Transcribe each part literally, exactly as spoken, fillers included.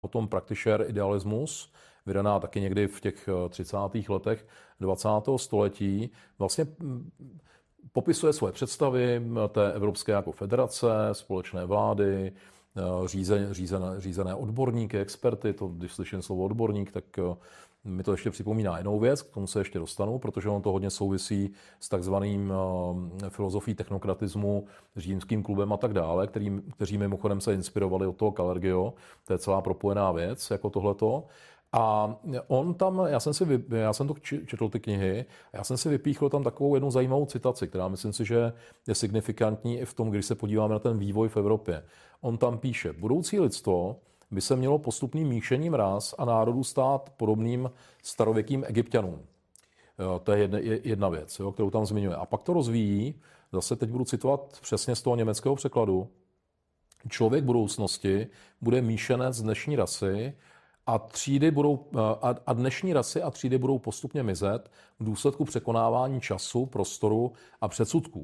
potom Praktišér idealismus, vydaná taky někdy v těch třicátých letech dvacátého století, vlastně popisuje svoje představy té Evropské jako federace, společné vlády, řízené, řízené, řízené odborníky, experty. To, když slyším slovo odborník, tak mi to ještě připomíná jinou věc, k tomu se ještě dostanu, protože on to hodně souvisí s takzvaným filozofií technokratismu, římským klubem a tak dále, který, kteří mimochodem se inspirovali od toho Kalergio. To je celá propojená věc, jako tohleto. A on tam, já jsem, si, já jsem to četl ty knihy, já jsem si vypíchl tam takovou jednu zajímavou citaci, která myslím si, že je signifikantní i v tom, když se podíváme na ten vývoj v Evropě. On tam píše, budoucí lidstvo by se mělo postupným míšením ras a národů stát podobným starověkým Egypťanům. To je jedna, jedna věc, jo, kterou tam zmiňuje. A pak to rozvíjí, zase teď budu citovat přesně z toho německého překladu, člověk budoucnosti bude míšenec dnešní rasy, A, třídy budou, a dnešní rasy a třídy budou postupně mizet v důsledku překonávání času, prostoru a předsudků.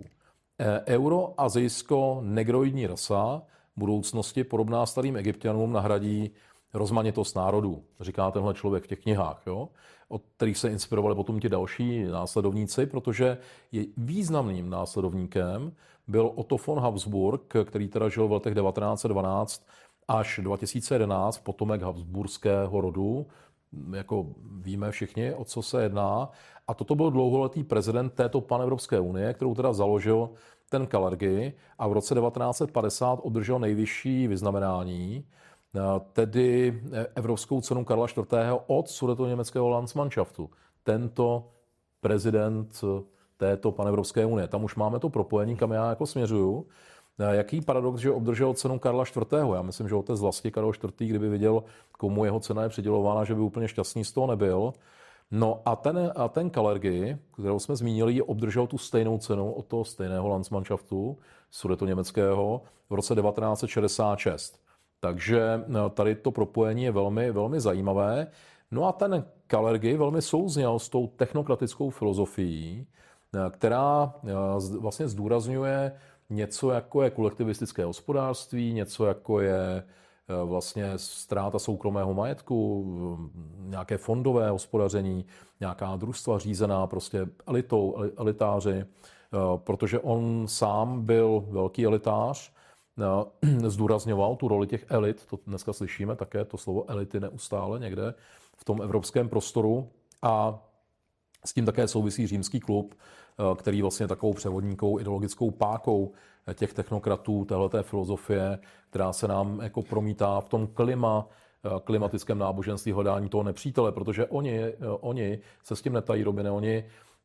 Euroazijsko-negroidní rasa budoucnosti podobná starým Egypťanům nahradí rozmanitost národů, říká tenhle člověk v těch knihách, jo? Od kterých se inspirovali potom ti další následovníci, protože je významným následovníkem byl Otto von Habsburg, který teda žil v letech devatenáct set dvanáct až dva tisíce jedenáct, potomek habsburského rodu, jako víme všichni, o co se jedná. A toto byl dlouholetý prezident této panevropské unie, kterou teda založil ten Kalergi a v roce devatenáct set padesát obdržel nejvyšší vyznamenání, tedy Evropskou cenu Karla čtvrtého od Sudetoněmeckého Landsmannschaftu. Tento prezident této panevropské unie. Tam už máme to propojení, kam já jako směřuju. Jaký paradox, že obdržel cenu Karla čtvrtého. Já myslím, že otec vlasti Karel čtvrtý, kdyby viděl, komu jeho cena je přidělována, že by úplně šťastný z toho nebyl. No a ten, a ten Kalergi, kterou jsme zmínili, obdržel tu stejnou cenu od toho stejného Landsmannschaftu, sudetoněmeckého, v roce devatenáct set šedesát šest. Takže tady to propojení je velmi, velmi zajímavé. No a ten Kalergi velmi souzněl s tou technokratickou filozofií, která vlastně zdůrazňuje něco, jako je kolektivistické hospodářství, něco, jako je vlastně ztráta soukromého majetku, nějaké fondové hospodaření, nějaká družstva řízená prostě elitou, elitáři, protože on sám byl velký elitář, zdůrazňoval tu roli těch elit, to dneska slyšíme také, to slovo elity neustále někde v tom evropském prostoru a s tím také souvisí římský klub, který vlastně je takovou převodníkou, ideologickou pákou těch technokratů, téhleté filozofie, která se nám jako promítá v tom klima, klimatickém náboženství hledání toho nepřítele, protože oni, oni se s tím netají, Robine, oni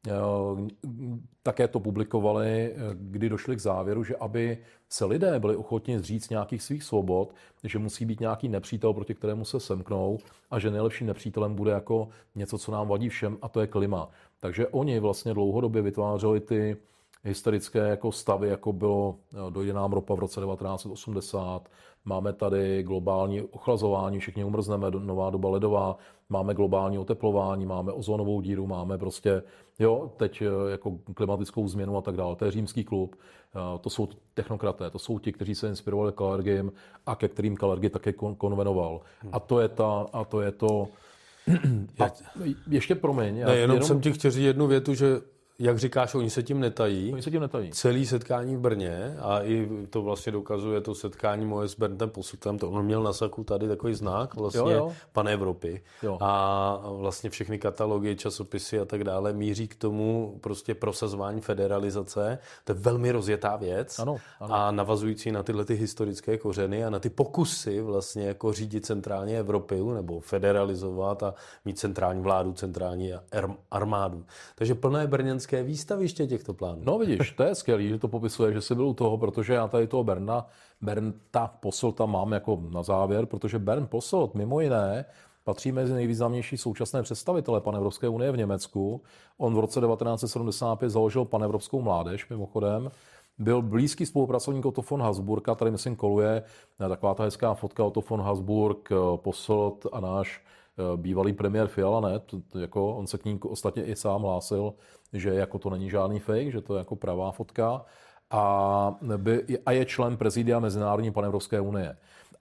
také to publikovali, kdy došli k závěru, že aby se lidé byli ochotni zříct nějakých svých svobod, že musí být nějaký nepřítel, proti kterému se semknou a že nejlepším nepřítelem bude jako něco, co nám vadí všem, a to je klima. Takže oni vlastně dlouhodobě vytvářeli ty historické jako stavy, jako bylo, dojde nám ropa v roce devatenáct set osmdesát, máme tady globální ochlazování, všichni umrzneme, nová doba ledová, máme globální oteplování, máme ozonovou díru, máme prostě, jo, teď jako klimatickou změnu a tak dále. To je římský klub, to jsou technokraté, to jsou ti, kteří se inspirovali Kalergiem a ke kterým Kalergi také konvenoval. A to je ta, a to je to, a ještě promiň. Ne, jenom, jenom jsem ti chtěl říct jednu větu, že jak říkáš, oni se tím netají. Oni se tím netají. Celý setkání v Brně, a i to vlastně dokazuje to setkání moje s Berntem Posseltem, to on měl na saku tady takový znak, vlastně jo, jo. Pan Evropy. Jo. A vlastně všechny katalogy, časopisy a tak dále míří k tomu prostě prosazování federalizace. To je velmi rozjetá věc. Ano, ano. A navazující na tyhle ty historické kořeny a na ty pokusy vlastně jako řídit centrálně Evropu nebo federalizovat a mít centrální vládu, centrální armádu. Takže plné brněnské výstaviště těchto plánů. No vidíš, to je skvělý, že to popisuje, že jsi byl u toho, protože já tady toho Berna, Bernta Posselta mám jako na závěr, protože Bernd Posselt mimo jiné patří mezi nejvýznamnější současné představitele Panevropské unie v Německu. On v roce devatenáct set sedmdesát pět založil Panevropskou mládež, mimochodem. Byl blízký spolupracovník Otto von Habsburga, tady myslím koluje taková ta hezká fotka Otto von Habsburg, Posselt a náš bývalý premiér Fiala, ne? To, to jako, on se k ní ostatně i sám hlásil, že jako to není žádný fake, že to je jako pravá fotka a, by, a je člen prezidia Mezinárodní panevropské unie.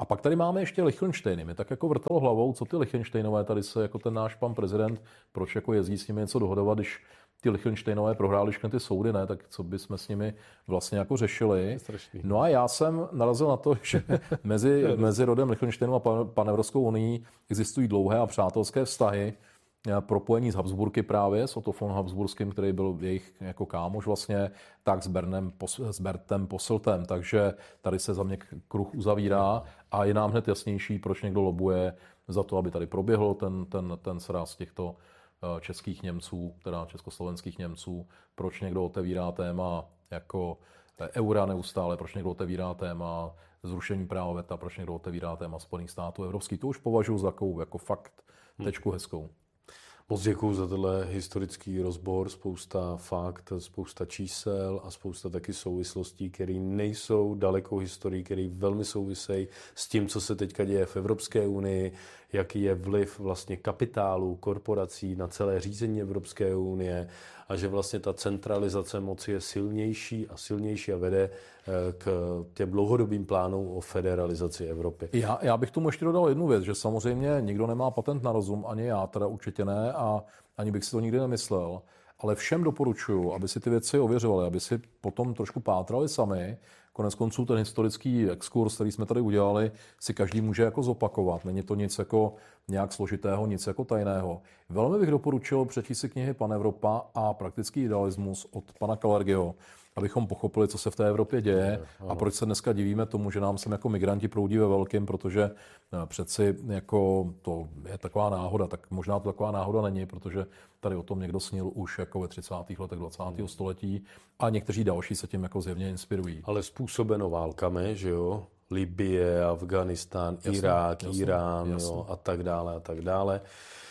A pak tady máme ještě Lichtenštejny. Mě tak jako vrtalo hlavou, co ty Lichtenštejnové tady se, jako ten náš pan prezident, proč jako jezdí s nimi něco dohodovat, když ty Lichtenštejnové prohráli všechny ty soudy, ne, tak co bychom s nimi vlastně jako řešili. No a já jsem narazil na to, že mezi, mezi rodem Lichtenštejnu a Panevropskou unii existují dlouhé a přátelské vztahy, propojení s Habsburky právě, s Otto von Habsburským, který byl jejich jako kámoš vlastně, tak s, Bernem, s Bertem Posseltem. Takže tady se za mě kruh uzavírá a je nám hned jasnější, proč někdo lobuje za to, aby tady proběhl ten, ten, ten sraz těchto českých Němců, teda československých Němců, proč někdo otevírá téma jako eura neustále, proč někdo otevírá téma zrušení práva veta, proč někdo otevírá téma Spojených států evropských. To už považuji za takovou jako fakt tečku hezkou. Moc děkuju za tenhle historický rozbor, spousta fakt, spousta čísel a spousta taky souvislostí, které nejsou dalekou historií, které velmi souvisejí s tím, co se teďka děje v Evropské unii, jaký je vliv vlastně kapitálu, korporací na celé řízení Evropské unie a že vlastně ta centralizace moci je silnější a silnější a vede k těm dlouhodobým plánům o federalizaci Evropy. Já, já bych tomu ještě dodal jednu věc, že samozřejmě nikdo nemá patent na rozum, ani já teda určitě ne a ani bych si to nikdy nemyslel, ale všem doporučuji, aby si ty věci ověřovali, aby si potom trošku pátrali sami. Konec konců ten historický exkurs, který jsme tady udělali, si každý může jako zopakovat. Není to nic jako nějak složitého, nic jako tajného. Velmi bych doporučil přečíst si knihy Panevropa a praktický idealismus od pana Kalergiho, abychom pochopili, co se v té Evropě děje a proč se dneska divíme tomu, že nám sem jako migranti proudí ve velkým, protože přeci jako to je taková náhoda, tak možná to taková náhoda není, protože tady o tom někdo snil už jako ve třicátých letech dvacátého století a někteří další se tím jako zjevně inspirují. Ale způsobeno válkami, že jo? Libye, Afganistán, jasně, Irák, jasně, Irán jasně. Jo, a tak dále a tak dále.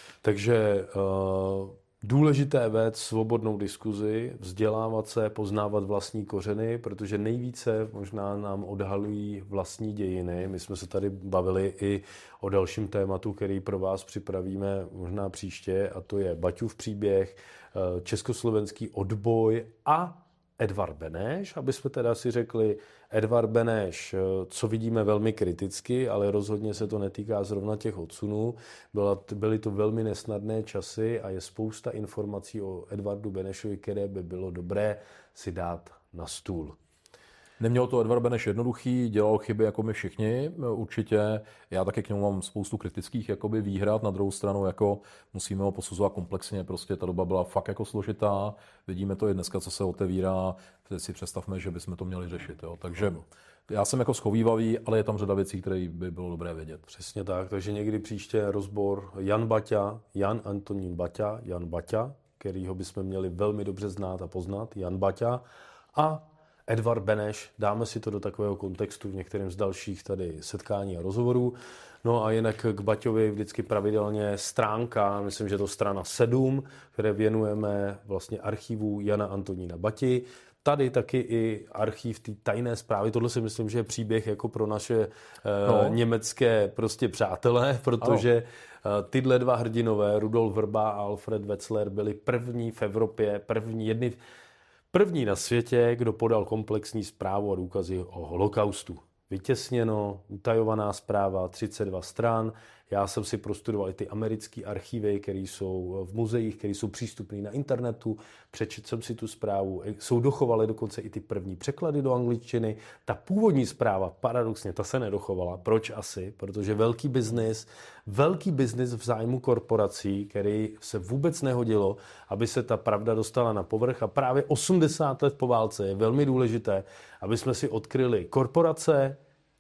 Takže uh, důležité vést svobodnou diskuzi, vzdělávat se, poznávat vlastní kořeny, protože nejvíce možná nám odhalují vlastní dějiny. My jsme se tady bavili i o dalším tématu, který pro vás připravíme možná příště, a to je Baťův příběh, československý odboj a Edvard Beneš, aby jsme teda si řekli, Edvard Beneš, co vidíme velmi kriticky, ale rozhodně se to netýká zrovna těch odsunů. Byla, byly to velmi nesnadné časy a je spousta informací o Edvardu Benešovi, které by bylo dobré si dát na stůl. Neměl to Edvard Beneš jednoduchý, dělal chyby jako my všichni, určitě. Já taky k němu mám spoustu kritických jakoby výhrad, na druhou stranu jako musíme ho posuzovat komplexně, prostě ta doba byla fakt jako složitá, vidíme to i dneska, co se otevírá, teď si představme, že bychom to měli řešit, jo. Takže já jsem jako schovívavý, ale je tam řada věcí, které by bylo dobré vědět. Přesně tak, takže někdy příště rozbor Jan Baťa, Jan Antonín Baťa, Jan Baťa, kterýho bychom měli velmi dobře znát a poznat, Jan Baťa a Edvard Beneš, dáme si to do takového kontextu v některém z dalších tady setkání a rozhovorů. No a jinak k Baťovi vždycky pravidelně stránka, myslím, že to strana sedm, které věnujeme vlastně archivu Jana Antonína Bati. Tady taky i archiv té tajné zprávy. Tohle si myslím, že je příběh jako pro naše no. e, německé prostě přátelé, protože ano. tyhle dva hrdinové, Rudolf Vrba a Alfred Wetzler, byli první v Evropě, první jedny První na světě, kdo podal komplexní zprávu a důkazy o holokaustu. Vytěsněno, utajovaná zpráva, třicet dva stran. Já jsem si prostudoval i ty americké archivy, které jsou v muzeích, které jsou přístupné na internetu. Přečetl jsem si tu zprávu. Jsou dochovaly dokonce i ty první překlady do angličtiny. Ta původní zpráva, paradoxně, ta se nedochovala. Proč asi? Protože velký biznis, velký biznis v zájmu korporací, který se vůbec nehodilo, aby se ta pravda dostala na povrch. A právě osmdesát let po válce je velmi důležité, aby jsme si odkryli korporace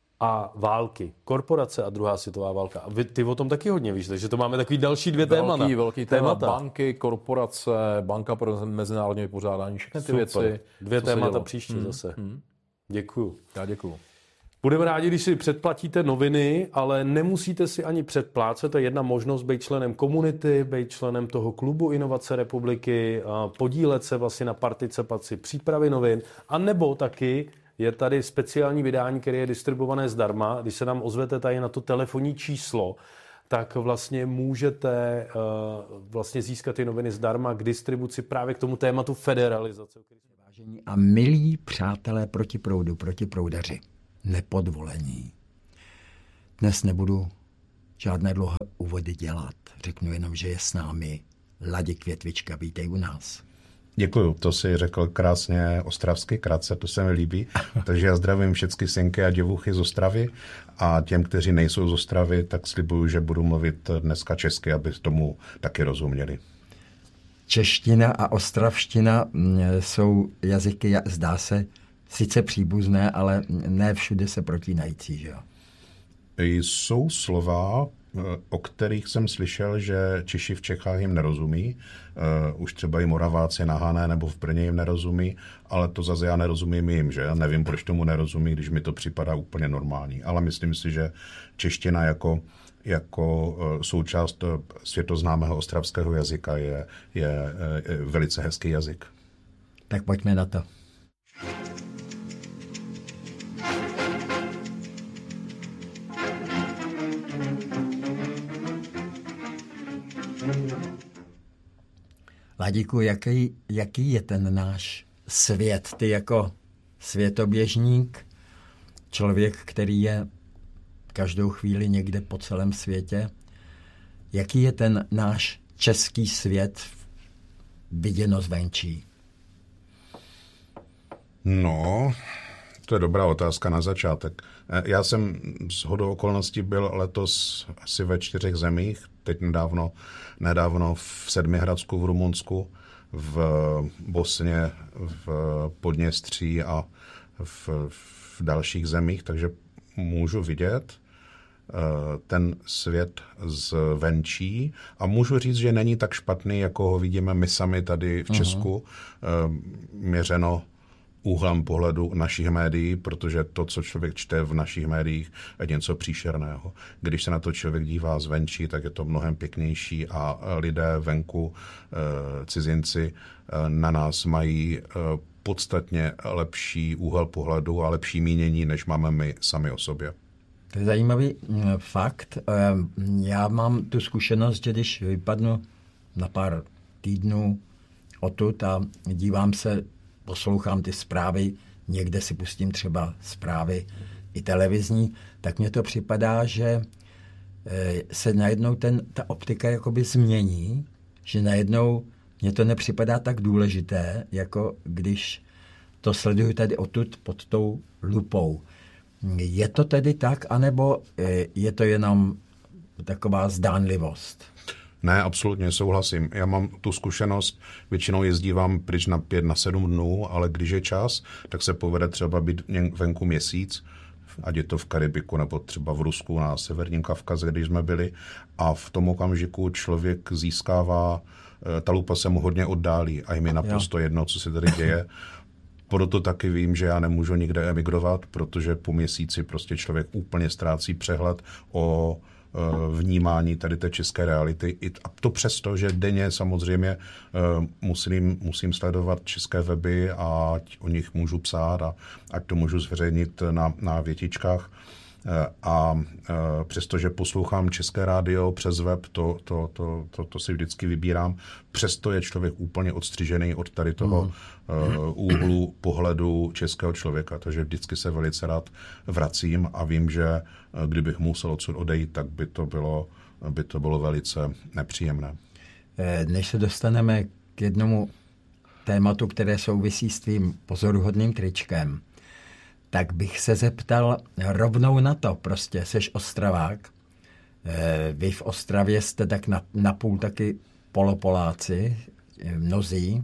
a války. Korporace a druhá světová válka. A vy, ty o tom taky hodně víš, takže to máme takový další dvě velký, témata. Velký témata. Banky, korporace, banka pro mezinárodní vypořádání, všechny ty Super. věci. Dvě témata příště hmm. zase. Hmm. Děkuju. Já děkuju. Budeme rádi, když si předplatíte noviny, ale nemusíte si ani předplácet. To je jedna možnost být členem komunity, být členem toho klubu Inovace republiky, podílet se vlastně na participaci přípravy novin, a nebo taky je tady speciální vydání, které je distribuované zdarma. Když se nám ozvete tady na to telefonní číslo, tak vlastně můžete uh, vlastně získat ty noviny zdarma k distribuci právě k tomu tématu federalizace. Vážení a milí přátelé proti proudu, proti proudaři, nepodvolení. dnes nebudu žádné dlouhé úvody dělat. Řeknu jenom, že je s námi Ladi Květvička. Vítej u nás. Děkuju, to si řekl krásně ostravsky, krátce, to se mi líbí. Takže já zdravím všechny synky a děvuchy z Ostravy a těm, kteří nejsou z Ostravy, tak slibuju, že budu mluvit dneska česky, aby tomu taky rozuměli. Čeština a ostravština jsou jazyky, zdá se, sice příbuzné, ale ne všude se protínající, že jo? Jsou slova, o kterých jsem slyšel, že Češi v Čechách jim nerozumí. Uh, už třeba i Moraváci na Hané nebo v Brně jim nerozumí, ale to zase já nerozumím jim, že? Já nevím, proč tomu nerozumí, když mi to připadá úplně normální. Ale myslím si, že čeština jako, jako uh, součást světoznámého ostravského jazyka je, je, je velice hezký jazyk. Tak pojďme na to. Ladíku, jaký, jaký je ten náš svět? Ty jako světoběžník, člověk, který je každou chvíli někde po celém světě, jaký je ten náš český svět viděno zvenčí? No, to je dobrá otázka na začátek. Já jsem shodou okolností byl letos asi ve čtyřech zemích, teď nedávno, nedávno v Sedmihradsku v Rumunsku, v Bosně, v Podněstří a v, v dalších zemích, takže můžu vidět ten svět zvenčí a můžu říct, že není tak špatný, jako ho vidíme my sami tady v Česku, uh-huh. měřeno úhlem pohledu našich médií, protože to, co člověk čte v našich médiích, je něco příšerného. Když se na to člověk dívá zvenčí, tak je to mnohem pěknější a lidé venku, cizinci, na nás mají podstatně lepší úhel pohledu a lepší mínění, než máme my sami o sobě. To je zajímavý fakt. Já mám tu zkušenost, že když vypadnu na pár týdnů odtud a dívám se, poslouchám ty zprávy, někde si pustím třeba zprávy i televizní, tak mně to připadá, že se najednou ten, ta optika jakoby změní, že najednou mně to nepřipadá tak důležité, jako když to sleduju tady odtud pod tou lupou. Je to tedy tak, anebo je to jenom taková zdánlivost? Ne, absolutně souhlasím. Já mám tu zkušenost, většinou jezdívám pryč na pět, na sedm dnů, ale když je čas, tak se povede třeba být venku měsíc, ať je to v Karibiku nebo třeba v Rusku na Severním Kavkaze, když jsme byli. A v tom okamžiku člověk získává, ta lupa se mu hodně oddálí a je mi naprosto jo. jedno, co se tady děje. Proto taky vím, že já nemůžu nikde emigrovat, protože po měsíci prostě člověk úplně ztrácí přehled o vnímání tady té české reality. A to přesto, že denně samozřejmě musím, musím sledovat české weby a o nich můžu psát a ať to můžu zveřejnit na, na větičkách. A přestože poslouchám české rádio přes web, to, to, to, to, to si vždycky vybírám, přesto je člověk úplně odstřižený od tady toho mm. úhlu pohledu českého člověka. Takže vždycky se velice rád vracím a vím, že kdybych musel odsud odejít, tak by to bylo, by to bylo velice nepříjemné. Než se dostaneme k jednomu tématu, které souvisí s tvým pozoruhodným tričkem, tak bych se zeptal rovnou na to. Prostě seš Ostravák. Vy v Ostravě jste tak na, napůl taky polopoláci, mnozí.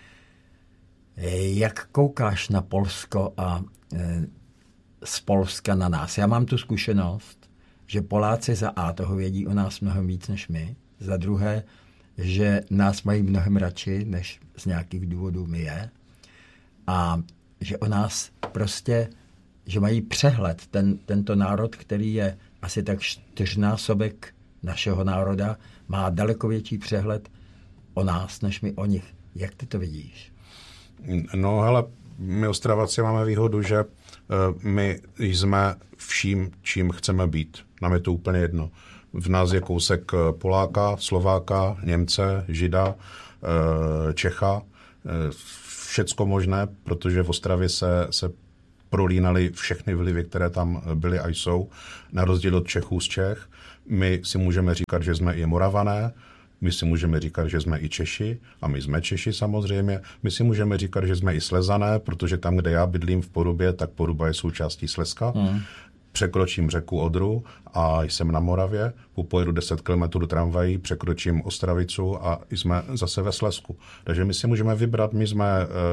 Jak koukáš na Polsko a z Polska na nás? Já mám tu zkušenost, že Poláci za A toho vědí o nás mnohem víc než my. Za druhé, že nás mají mnohem radši, než z nějakých důvodů my je. A že o nás prostě, že mají přehled. Ten, tento národ, který je asi tak čtyřnásobek našeho národa, má daleko větší přehled o nás, než my o nich. Jak ty to vidíš? No hele, my Ostravaci máme výhodu, že uh, my jsme vším, čím chceme být. Nám je to úplně jedno. V nás je kousek Poláka, Slováka, Němce, Žida, uh, Čecha, uh, všecko možné, protože v Ostravě se, se prolínali všechny vlivy, které tam byly a jsou, na rozdíl od Čechů z Čech. My si můžeme říkat, že jsme i Moravané, my si můžeme říkat, že jsme i Češi, a my jsme Češi samozřejmě. My si můžeme říkat, že jsme i Slezané, protože tam, kde já bydlím v Porubě, tak Poruba je součástí Slezska. Hmm. Překročím řeku Odru a jsem na Moravě, pojedu deset kilometrů do tramvají, překročím Ostravicu a jsme zase ve Slezsku. Takže my si můžeme vybrat, my jsme,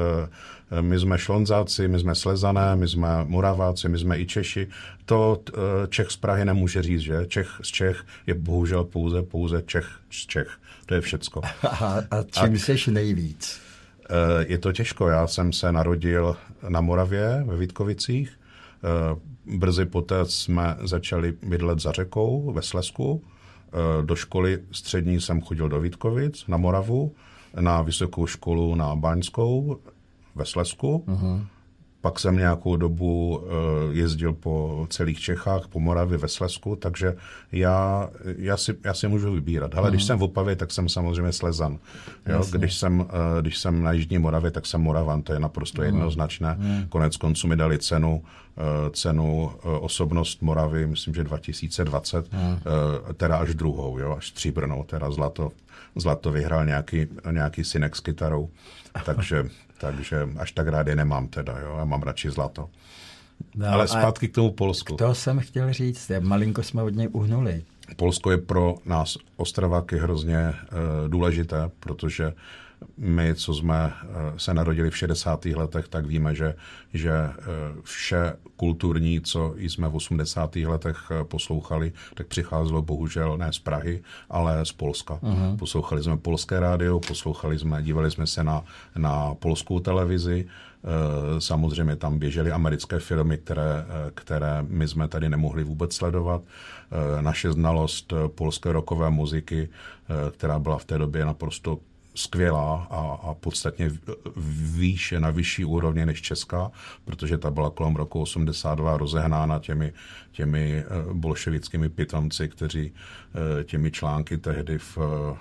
my jsme Šlonzáci, my jsme Slezané, my jsme Moraváci, my jsme i Češi. To Čech z Prahy nemůže říct, že? Čech z Čech je bohužel pouze, pouze Čech z Čech. To je všecko. A, a čím a, seš nejvíc? Je to těžko. Já jsem se narodil na Moravě ve Vítkovicích. Brzy poté jsme začali bydlet za řekou ve Slezsku. Do školy střední jsem chodil do Vítkovic na Moravu, na vysokou školu na Báňskou ve Slezsku. Uh-huh. Pak jsem nějakou dobu jezdil po celých Čechách, po Moravě ve Slezsku, takže já, já, si, já si můžu vybírat. Ale uh-huh. když jsem v Opavě, tak jsem samozřejmě Slezan. Jo? Když, jsem, když jsem na Jižní Moravě, tak jsem Moravan, to je naprosto uh-huh. jednoznačné. Uh-huh. Konec konců mi dali cenu, cenu Osobnost Moravy, myslím, že dva tisíce dvacet, uh-huh. teda až druhou, jo? Až stříbrnou, teda zlato. Zlato vyhrál nějaký, nějaký synek s kytarou, takže, takže až tak rád je nemám teda, jo, já mám radši zlato. No, ale zpátky k tomu Polsku. To jsem chtěl říct, malinko jsme od něj uhnuli. Polsko je pro nás Ostraváky hrozně e, důležité, protože my, co jsme se narodili v šedesátých letech, tak víme, že, že vše kulturní, co jsme v osmdesátých letech poslouchali, tak přicházelo bohužel ne z Prahy, ale z Polska. Uh-huh. Poslouchali jsme polské rádio, poslouchali jsme, dívali jsme se na, na polskou televizi. Samozřejmě tam běžely americké filmy, které, které my jsme tady nemohli vůbec sledovat. Naše znalost polské rockové muziky, která byla v té době naprosto skvělá a, a podstatně výše, na vyšší úrovni než česká, protože ta byla kolem roku osmdesát dva rozehnána těmi, těmi bolševickými pitomci, kteří těmi články tehdy v,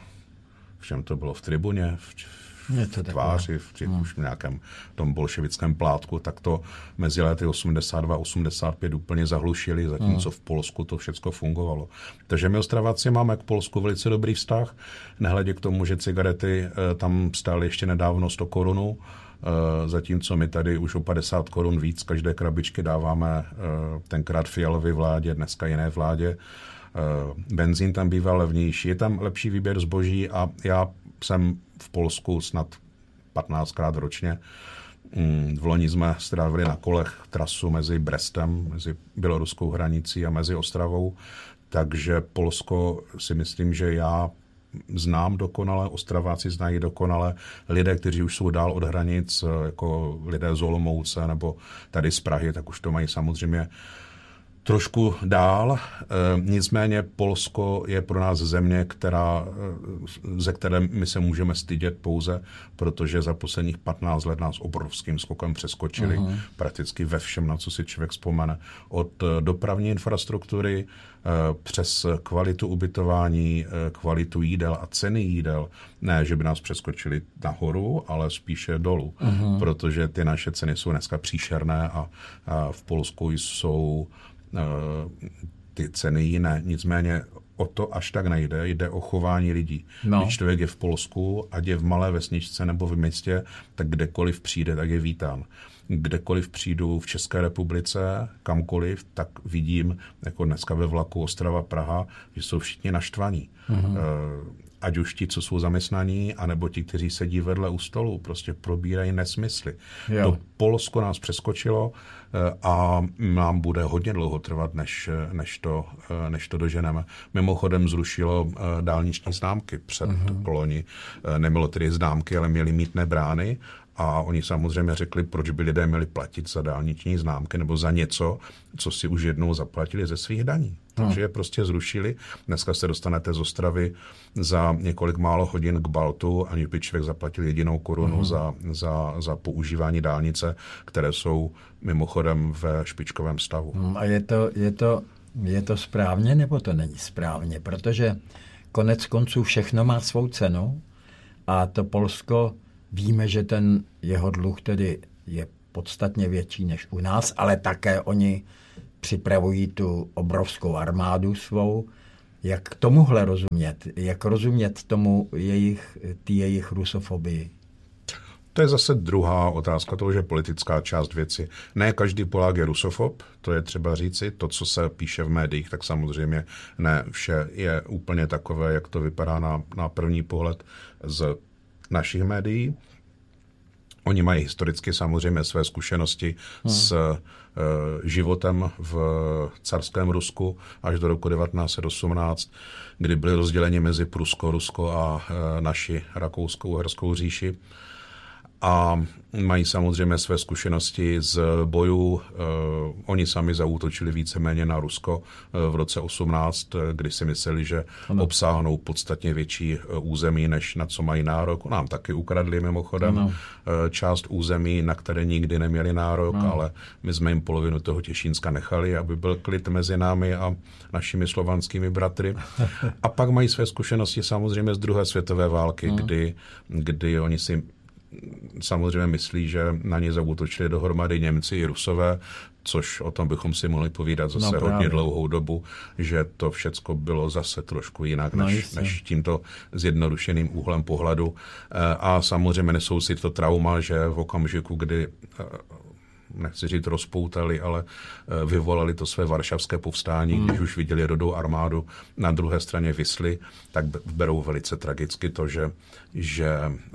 v čem to bylo, v Tribuně, v, v tváři, v, v, v nějakém tom bolševickém plátku, tak to mezi lety osmdesát dva osmdesát pět úplně zahlušili, zatímco v Polsku to všechno fungovalo. Takže my Ostraváci máme k Polsku velice dobrý vztah, nehledě k tomu, že cigarety tam stály ještě nedávno sto korun, zatímco my tady už o padesát korun víc každé krabičky dáváme tenkrát Fialovy vládě, dneska jiné vládě. Benzín tam bývá levnější, je tam lepší výběr zboží a já jsem v Polsku snad patnáctkrát ročně. V loni jsme strávili na kolech trasu mezi Brestem, mezi běloruskou hranicí a mezi Ostravou, takže Polsko si myslím, že já znám dokonale, Ostraváci znají dokonale, lidé, kteří už jsou dál od hranic, jako lidé z Olomouce nebo tady z Prahy, tak už to mají samozřejmě trošku dál, nicméně Polsko je pro nás země, která, ze které my se můžeme stydět pouze, protože za posledních patnáct let nás obrovským skokem přeskočili uh-huh. prakticky ve všem, na co si člověk vzpomene. Od dopravní infrastruktury přes kvalitu ubytování, kvalitu jídel a ceny jídel. Ne, že by nás přeskočili nahoru, ale spíše dolů, uh-huh. protože ty naše ceny jsou dneska příšerné a, a v Polsku jsou ty ceny jiné. Nicméně o to až tak nejde. Jde o chování lidí. No. Když člověk je v Polsku, ať je v malé vesničce nebo v městě, tak kdekoliv přijde, tak je vítán. Kdekoliv přijdu v České republice, kamkoliv, tak vidím, jako dneska ve vlaku Ostrava, Praha, že jsou všichni naštvaní. Mm-hmm. Ať už ti, co jsou zaměstnaní, anebo ti, kteří sedí vedle u stolu, prostě probírají nesmysly. Jo. To Polsko nás přeskočilo a nám bude hodně dlouho trvat, než, než, to, než to doženeme. Mimochodem zrušilo dálniční známky před uh-huh. loni. Nemělo tedy známky, ale měli mítné brány. A oni samozřejmě řekli, proč by lidé měli platit za dálniční známky nebo za něco, co si už jednou zaplatili ze svých daní. Takže je prostě zrušili. Dneska se dostanete z Ostravy za několik málo hodin k Baltu, aniž by člověk zaplatil jedinou korunu uh-huh. za, za, za používání dálnice, které jsou mimochodem ve špičkovém stavu. A je to, je to, je to správně, nebo to není správně? Protože konec konců všechno má svou cenu a to Polsko, víme, že ten jeho dluh tedy je podstatně větší než u nás, ale také oni připravují tu obrovskou armádu svou. Jak tomuhle rozumět? Jak rozumět tomu jejich, ty jejich rusofobii? To je zase druhá otázka, to už je politická část věci. Ne každý Polák je rusofob, to je třeba říci. To, co se píše v médiích, tak samozřejmě ne vše je úplně takové, jak to vypadá na, na první pohled z našich médií. Oni mají historicky samozřejmě své zkušenosti hmm. s uh, životem v carském Rusku až do roku devatenáct set osmnáct, kdy byly rozděleni mezi Prusko, Rusko a uh, naši Rakouskou, Uherskou říši. A mají samozřejmě své zkušenosti z bojů. Eh, oni sami zaútočili víceméně na Rusko eh, v roce osmnáct, kdy si mysleli, že ano. obsáhnou podstatně větší eh, území, než na co mají nárok. Nám taky ukradli mimochodem ano. eh, část území, na které nikdy neměli nárok, ano. ale my jsme jim polovinu toho Těšínska nechali, aby byl klid mezi námi a našimi slovanskými bratry. A pak mají své zkušenosti samozřejmě z druhé světové války, kdy, kdy oni si samozřejmě myslí, že na ně zaútočili dohromady Němci i Rusové, což o tom bychom si mohli povídat zase no, hodně dlouhou dobu, že to všecko bylo zase trošku jinak, no, než, než tímto zjednodušeným úhlem pohledu. A samozřejmě nesou si to trauma, že v okamžiku, kdy nechci říct rozpoutali, ale vyvolali to své varšavské povstání, hmm. když už viděli Rudou armádu na druhé straně Visly, tak berou velice tragicky to, že, že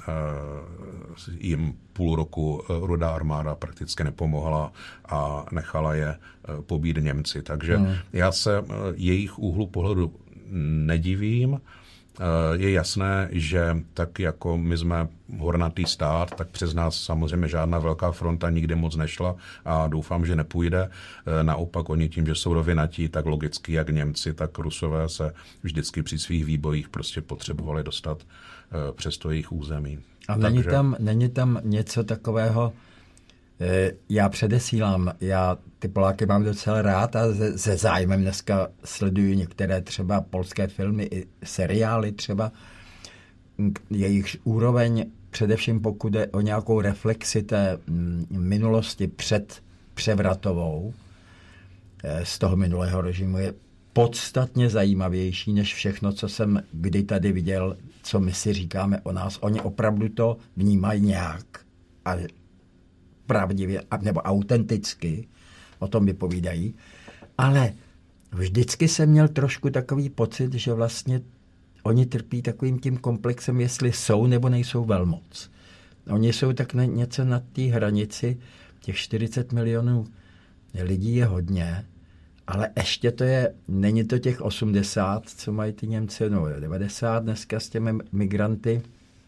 jim půl roku Rudá armáda prakticky nepomohla a nechala je pobít Němci. Takže hmm. já se jejich úhlu pohledu nedivím. Je jasné, že tak jako my jsme hornatý stát, tak přes nás samozřejmě žádná velká fronta nikdy moc nešla a doufám, že nepůjde. Naopak oni tím, že jsou rovinatí, tak logicky jak Němci, tak Rusové se vždycky při svých výbojích prostě potřebovali dostat přes to jejich území. A není, Takže... tam, není tam něco takového, já předesílám, já ty Poláky mám docela rád a se, se zájmem dneska sleduju některé třeba polské filmy i seriály třeba, jejich úroveň, především pokud jde o nějakou reflexi té minulosti před převratovou z toho minulého režimu, je podstatně zajímavější než všechno, co jsem kdy tady viděl, co my si říkáme o nás. Oni opravdu to vnímají nějak a pravdivě, nebo autenticky, o tom vypovídají, ale vždycky jsem měl trošku takový pocit, že vlastně oni trpí takovým tím komplexem, jestli jsou nebo nejsou velmoc. Oni jsou tak na, něco na té hranici, těch čtyřicet milionů lidí je hodně, ale ještě to je, není to těch osmdesát, co mají ty Němci, no devadesát dneska s těmi migranty.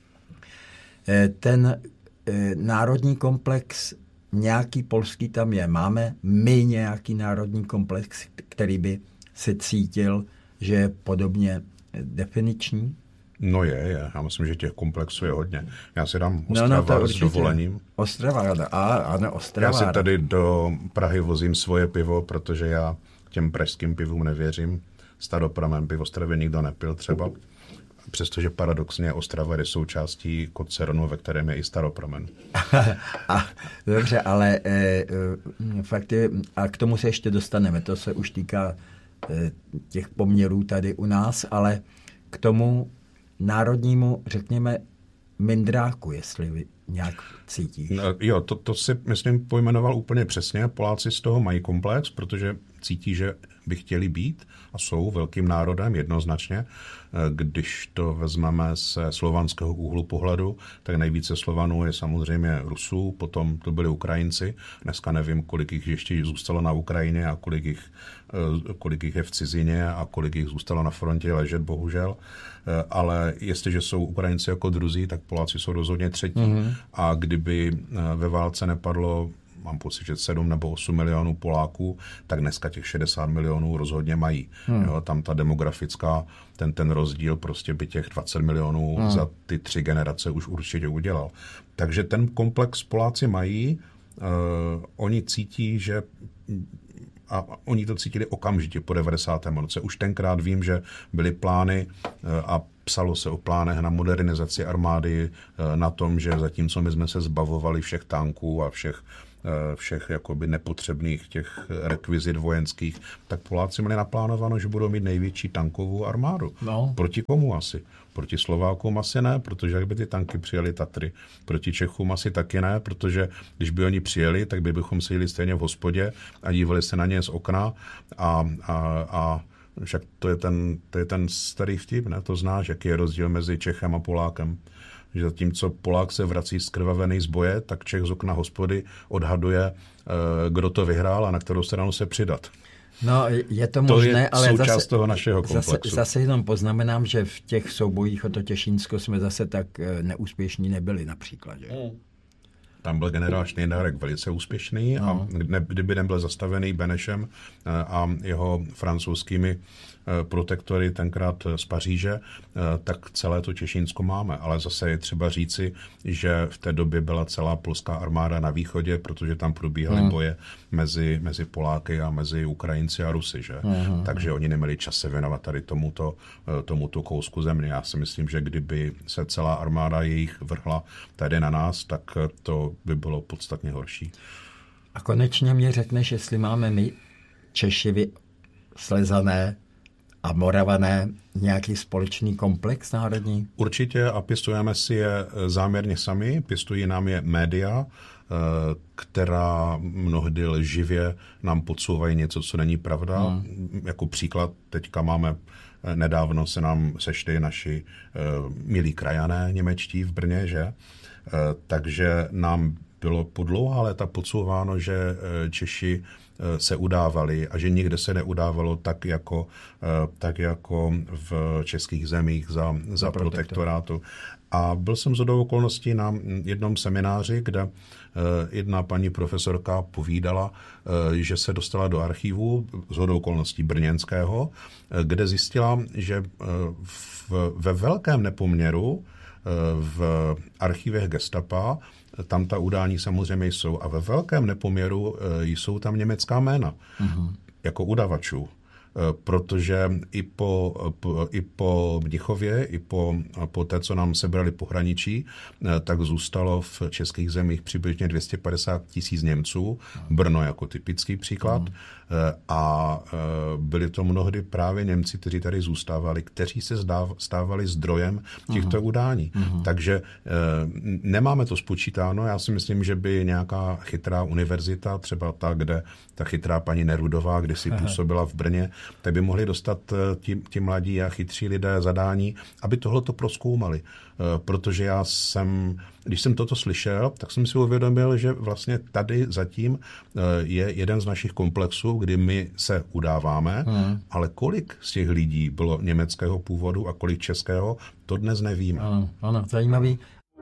Ten národní komplex nějaký polský tam je. Máme my nějaký národní komplex, který by si cítil, že je podobně definiční? No je, je. Já myslím, že těch komplexů je hodně. Já si dám Ostrava no, no s dovolením. Ostrava, ano, Ostrava. Já si tady do Prahy vozím svoje pivo, protože já těm pražským pivům nevěřím. Staropramen pivo v Ostravě nikdo nepil třeba. Přestože paradoxně Ostrava je součástí koncernu, ve kterém je i Staropramen. A, dobře, ale e, fakt je, a k tomu se ještě dostaneme, to se už týká e, těch poměrů tady u nás, ale k tomu národnímu, řekněme, mindráku, jestli vy nějak cítíš. No, jo, to, to si, myslím, pojmenoval úplně přesně. Poláci z toho mají komplex, protože cítí, že by chtěli být a jsou velkým národem jednoznačně. Když to vezmeme se slovanského úhlu pohledu, tak nejvíce Slovanů je samozřejmě Rusů, potom to byli Ukrajinci. Dneska nevím, kolik jich ještě zůstalo na Ukrajině a kolik jich, kolik jich je v cizině a kolik jich zůstalo na frontě ležet, bohužel. Ale jestliže jsou Ukrajinci jako druzí, tak Poláci jsou rozhodně třetí. Mm-hmm. A kdyby ve válce nepadlo, mám pocit, že sedm nebo osm milionů Poláků, tak dneska těch šedesát milionů rozhodně mají. Hmm. Jo, tam ta demografická, ten, ten rozdíl prostě by těch dvacet milionů hmm. za ty tři generace už určitě udělal. Takže ten komplex Poláci mají, uh, oni cítí, že a oni to cítili okamžitě po devadesátém roce. Už tenkrát vím, že byly plány a psalo se o plánech na modernizaci armády, na tom, že zatímco my jsme se zbavovali všech tanků a všech všech jakoby nepotřebných těch rekvizit vojenských, tak Poláci měli naplánováno, že budou mít největší tankovou armádu. No. Proti komu asi? Proti Slovákům asi ne, protože jak by ty tanky přijeli Tatry. Proti Čechům asi taky ne, protože když by oni přijeli, tak by bychom seděli stejně v hospodě a dívali se na ně z okna a, a, a však to je, ten, to je ten starý vtip, ne? To znáš, jaký je rozdíl mezi Čechem a Polákem. Že zatímco Polák se vrací skrvavený z boje, tak Čech z okna hospody odhaduje, kdo to vyhrál a na kterou stranu se přidat. No, je to možné, to je ale součást zase, toho našeho komplexu. Zase, zase jenom poznamenám, že v těch soubojích o to Těšínsko jsme zase tak neúspěšní nebyli například. Že? Hmm. Tam byl generál Schneiderek velice úspěšný no. a kdyby nebyl zastavený Benešem a jeho francouzskými protektory tenkrát z Paříže, tak celé to Těšínsko máme. Ale zase je třeba říci, že v té době byla celá polská armáda na východě, protože tam probíhaly hmm. boje mezi, mezi Poláky a mezi Ukrajinci a Rusy. Že? Hmm. Takže oni neměli čas se věnovat tady tomuto, tomuto kousku země. Já si myslím, že kdyby se celá armáda jejich vrhla tady na nás, tak to by bylo podstatně horší. A konečně mě řekneš, jestli máme my Češi Slezané a Moravané nějaký společný komplex národní? Určitě a pěstujeme si je záměrně sami. Pěstují nám je média, která mnohdy lživě nám podsouvají něco, co není pravda. Hmm. Jako příklad teďka máme, nedávno se nám sešli naši milí krajané němečtí v Brně, že? Takže nám bylo po dlouhá léta podsouváno, že Češi se udávali a že nikde se neudávalo tak jako, tak jako v českých zemích za, za protektorátu. A byl jsem shodou okolností na jednom semináři, kde jedna paní profesorka povídala, že se dostala do archivu shodou okolností brněnského, kde zjistila, že v, ve velkém nepoměru v archivech gestapa tam ta udání samozřejmě jsou a ve velkém nepoměru jsou tam německá jména uh-huh. jako udavačů. Protože i po, po, i po Mnichově, i po, po té, co nám sebrali pohraničí, tak zůstalo v českých zemích přibližně dvě stě padesát tisíc Němců, Brno jako typický příklad. Mm. A byli to mnohdy právě Němci, kteří tady zůstávali, kteří se stávali zdrojem těchto mm. udání. Mm. Takže nemáme to spočítáno. Já si myslím, že by nějaká chytrá univerzita, třeba ta, kde ta chytrá paní Nerudová, když si působila v Brně, tak by mohli dostat ti, ti mladí a chytří lidé zadání, aby tohleto prozkoumali. Protože já jsem, když jsem toto slyšel, tak jsem si uvědomil, že vlastně tady zatím je jeden z našich komplexů, kdy my se udáváme, hmm. ale kolik z těch lidí bylo německého původu a kolik českého, to dnes nevíme. Ano, ano, zajímavý.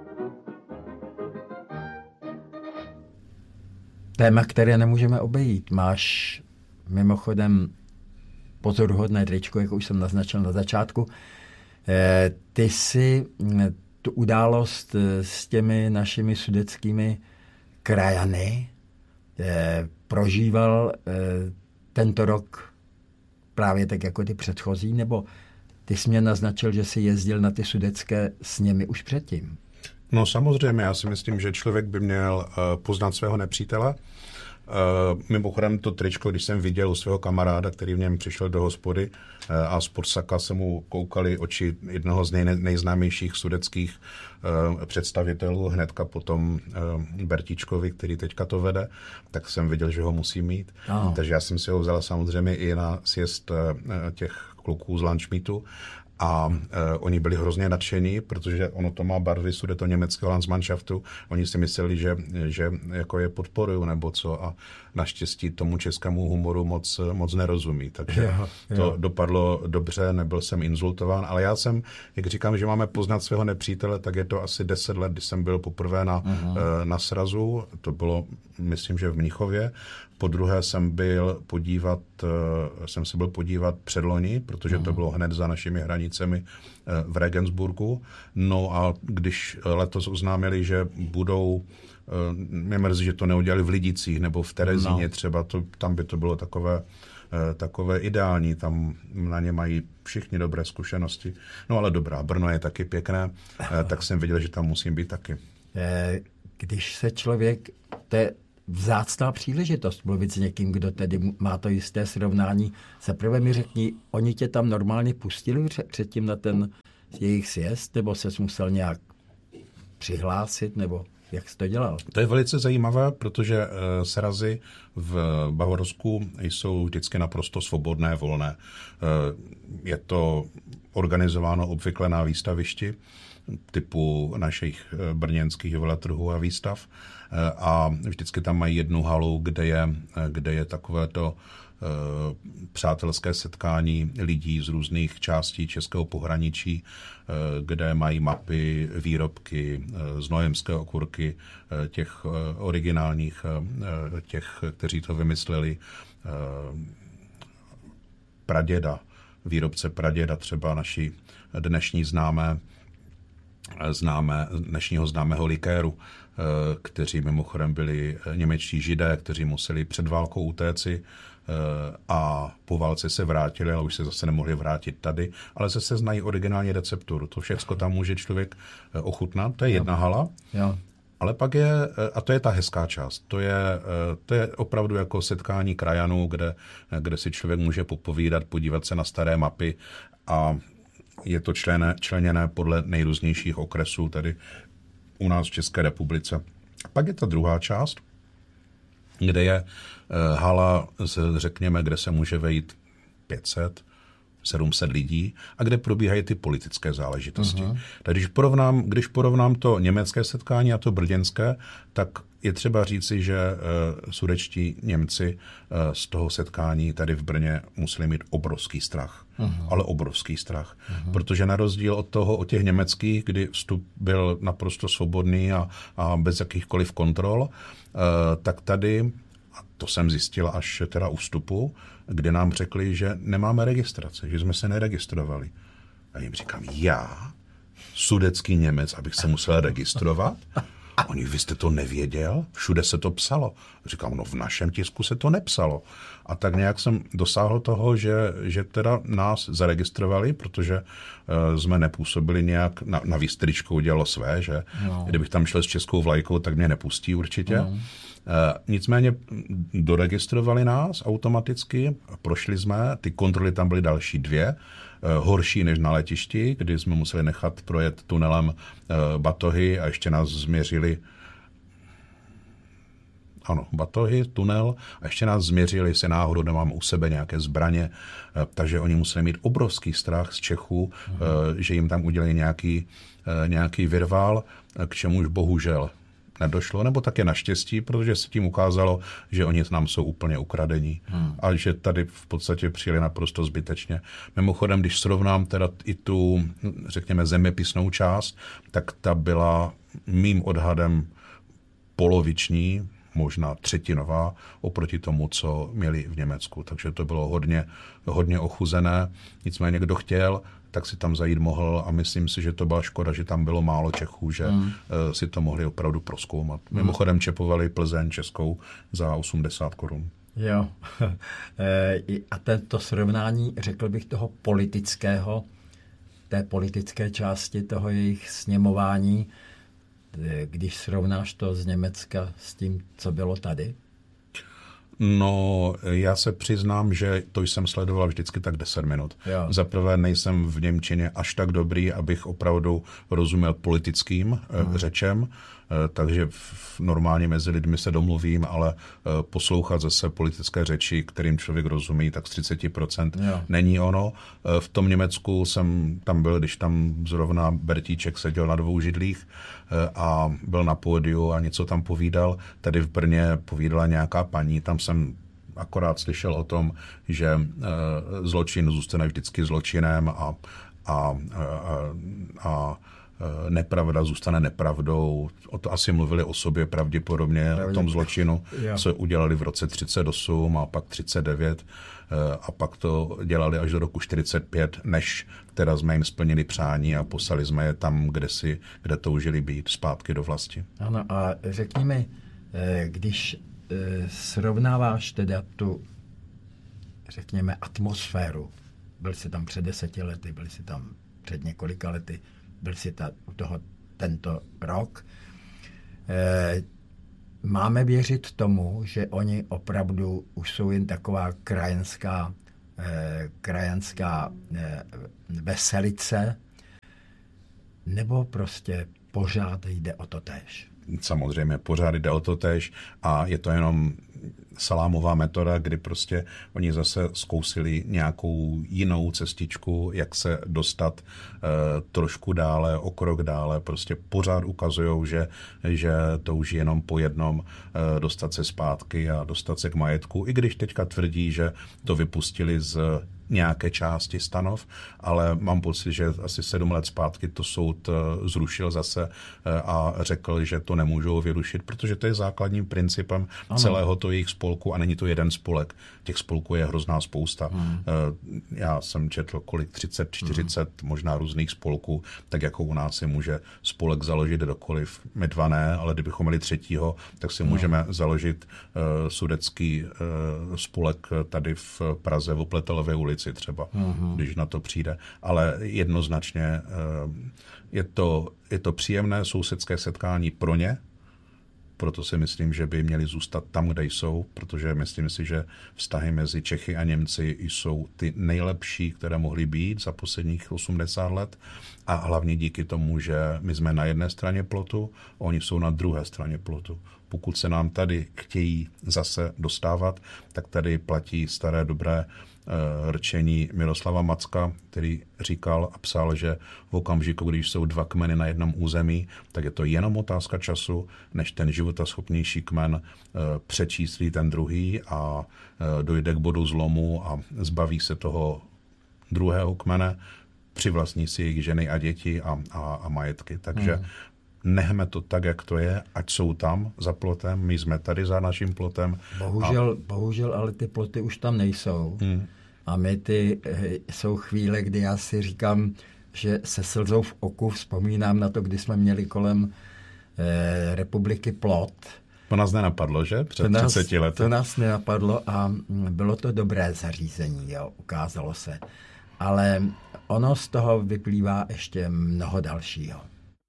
Téma, které nemůžeme obejít. Máš mimochodem pozoruhodné tričko, jak už jsem naznačil na začátku. Ty jsi tu událost s těmi našimi sudetskými krajany prožíval tento rok právě tak jako ty předchozí, nebo ty jsi mě naznačil, že jsi jezdil na ty sudetské s nimi už předtím? No samozřejmě, já si myslím, že člověk by měl poznat svého nepřítele. Uh, mimochodem to tričko, když jsem viděl u svého kamaráda, který v něm přišel do hospody uh, a z podsaka se mu koukaly oči jednoho z nej, nejznámějších sudeckých uh, představitelů, hnedka potom uh, Bertičkovi, který teďka to vede, tak jsem viděl, že ho musí mít. Oh. Takže já jsem si ho vzal samozřejmě i na sjezd uh, těch kluků z Landschmidtu. A uh, oni byli hrozně nadšení, protože ono to má barvy sudetoněmeckého Landsmannschaftu. Oni si mysleli, že, že jako je podporují nebo co a naštěstí tomu českému humoru moc, moc nerozumí. Takže jo, jo. to dopadlo dobře, nebyl jsem insultován, ale já jsem, jak říkám, že máme poznat svého nepřítele, tak je to asi deset let, kdy jsem byl poprvé na, uh-huh. uh, na srazu, to bylo, myslím, že v Mnichově. Po druhé jsem byl podívat, jsem se byl podívat předloni, protože to bylo hned za našimi hranicemi v Regensburgu. No a když letos oznámili, že budou, mě mrzí, že to neudělali v Lidicích nebo v Terezíně no. třeba, to, tam by to bylo takové, takové ideální, tam na ně mají všichni dobré zkušenosti. No ale dobrá, Brno je taky pěkné, tak jsem viděl, že tam musím být taky. Když se člověk, te, vzácná příležitost mluvit s někým, kdo tedy má to jisté srovnání. Zaprvé mi řekni, oni tě tam normálně pustili předtím na ten jejich sjezd, nebo ses musel nějak přihlásit, nebo jak jsi to dělal? To je velice zajímavé, protože uh, srazy v Bavorsku jsou vždycky naprosto svobodné, volné. Uh, je to organizováno obvykle na výstavišti typu našich brněnských veletrhů a výstav. Uh, a vždycky tam mají jednu halu, kde je, kde je takovéto přátelské setkání lidí z různých částí českého pohraničí, kde mají mapy, výrobky, znojemské okurky, těch originálních, těch, kteří to vymysleli, praděda, výrobce praděda, třeba naši dnešní známé, známé, dnešního známého likéru, kteří mimochodem byli němečtí židé, kteří museli před válkou utéci a po válce se vrátili, ale už se zase nemohli vrátit tady, ale zase znají originální recepturu. To všechno tam může člověk ochutnat, to je jedna hala. Jo. Ale pak je, a to je ta hezká část, to je, to je opravdu jako setkání krajanů, kde, kde si člověk může popovídat, podívat se na staré mapy a je to člené, členěné podle nejrůznějších okresů, tedy u nás v České republice. Pak je ta druhá část, kde je hala, řekněme, kde se může vejít pět set, sedm set lidí a kde probíhají ty politické záležitosti. Uh-huh. Tak když porovnám, když porovnám to německé setkání a to brněnské, tak je třeba říci, že uh, sudetští Němci uh, z toho setkání tady v Brně museli mít obrovský strach. Uh-huh. Ale obrovský strach. Uh-huh. Protože na rozdíl od toho, od těch německých, kdy vstup byl naprosto svobodný a, a bez jakýchkoliv kontrol, uh, tak tady, a to jsem zjistil až teda u vstupu, kde nám řekli, že nemáme registraci, že jsme se neregistrovali. A jim říkám, já, sudecký Němec, abych se musel registrovat? A oni, vy jste to nevěděl? Všude se to psalo. Říkám, no v našem tisku se to nepsalo. A tak nějak jsem dosáhl toho, že, že teda nás zaregistrovali, protože uh, jsme nepůsobili nějak, na, na výstričkou dělalo své, že no. Kdybych tam šel s českou vlajkou, tak mě nepustí určitě. No. Uh, nicméně doregistrovali nás automaticky, prošli jsme, ty kontroly tam byly další dvě, uh, horší než na letišti, kdy jsme museli nechat projet tunelem uh, batohy a ještě nás změřili, ano, batohy, tunel a ještě nás změřili, jestli náhodou nemám u sebe nějaké zbraně, uh, takže oni museli mít obrovský strach z Čechů, uh, že jim tam udělají nějaký, uh, nějaký virvál, k čemuž bohužel nedošlo, nebo také naštěstí, protože se tím ukázalo, že oni nám jsou úplně ukradení hmm. a že tady v podstatě přijeli naprosto zbytečně. Mimochodem, když srovnám teda i tu, řekněme, zeměpisnou část, tak ta byla mým odhadem poloviční, možná třetinová, oproti tomu, co měli v Německu. Takže to bylo hodně, hodně ochuzené. Nicméně, kdo chtěl, tak si tam zajít mohl a myslím si, že to byla škoda, že tam bylo málo Čechů, že mm. si to mohli opravdu prozkoumat. Mm. Mimochodem čepovali Plzeň českou za osmdesát korun. Jo. A tento srovnání, řekl bych, toho politického, té politické části toho jejich sněmování, když srovnáš to z Německa s tím, co bylo tady? No, já se přiznám, že to jsem sledoval vždycky tak deset minut. Za prvé nejsem v němčině až tak dobrý, abych opravdu rozuměl politickým hmm. řečem, takže normálně mezi lidmi se domluvím, ale poslouchat zase politické řeči, kterým člověk rozumí, tak z třicet procent jo. není ono. V tom Německu jsem tam byl, když tam zrovna Bertíček seděl na dvou židlích a byl na pódiu a něco tam povídal. Tady v Brně povídala nějaká paní, tam jsem akorát slyšel o tom, že zločin zůstane vždycky zločinem a, a, a, a nepravda zůstane nepravdou. O to asi mluvili o sobě pravděpodobně, Pravdě. o tom zločinu, jo. co udělali v roce třicet osm a pak třicet devět a pak to dělali až do roku čtyřicet pět, než teda jsme jim splnili přání a poslali jsme je tam, kde, si, kde toužili být, zpátky do vlasti. Ano, a řekni mi, když srovnáváš teda tu, řekněme, atmosféru, byl jsi tam před deseti lety, byl jsi tam před několika lety, byl jsi ta, u toho tento rok. E, máme věřit tomu, že oni opravdu už jsou jen taková krajanská, eh, krajanská eh, veselice, nebo prostě pořád jde o to též? Samozřejmě pořád jde o to též a je to jenom salámová metoda, kdy prostě oni zase zkousili nějakou jinou cestičku, jak se dostat e, trošku dále, o krok dále. Prostě pořád ukazujou, že, že to už jenom po jednom e, dostat se zpátky a dostat se k majetku, i když teďka tvrdí, že to vypustili z nějaké části stanov, ale mám pocit, že asi sedm let zpátky to soud zrušil zase a řekl, že to nemůžou vyrušit, protože to je základním principem ano. celého to jejich spolku a není to jeden spolek. Těch spolků je hrozná spousta. Hmm. Já jsem četl kolik třicet, čtyřicet hmm. možná různých spolků, tak jako u nás si může spolek založit kdokoliv. My dva ne, ale kdybychom měli třetího, tak si hmm. můžeme založit uh, sudecký uh, spolek tady v Praze v Opletelově ulici třeba, mm-hmm. když na to přijde. Ale jednoznačně je to, je to příjemné sousedské setkání pro ně, proto si myslím, že by měli zůstat tam, kde jsou, protože myslím si, že vztahy mezi Čechy a Němci jsou ty nejlepší, které mohly být za posledních osmdesát let a hlavně díky tomu, že my jsme na jedné straně plotu, oni jsou na druhé straně plotu. Pokud se nám tady chtějí zase dostávat, tak tady platí staré dobré rčení Miroslava Macka, který říkal a psal, že v okamžiku, když jsou dva kmeny na jednom území, tak je to jenom otázka času, než ten životaschopnější kmen přečíslí ten druhý a dojde k bodu zlomu a zbaví se toho druhého kmene, přivlastní si jejich ženy a děti a, a, a majetky. Takže hmm. nechme to tak, jak to je, ať jsou tam za plotem, my jsme tady za naším plotem. Bohužel, a... bohužel ale ty ploty už tam nejsou. Hmm. A my ty, jsou chvíle, kdy já si říkám, že se slzou v oku vzpomínám na to, kdy jsme měli kolem eh, republiky plot. To nás nenapadlo, že? Před to nás, třiceti lety. To nás nenapadlo a bylo to dobré zařízení, jo, ukázalo se. Ale ono z toho vyplývá ještě mnoho dalšího.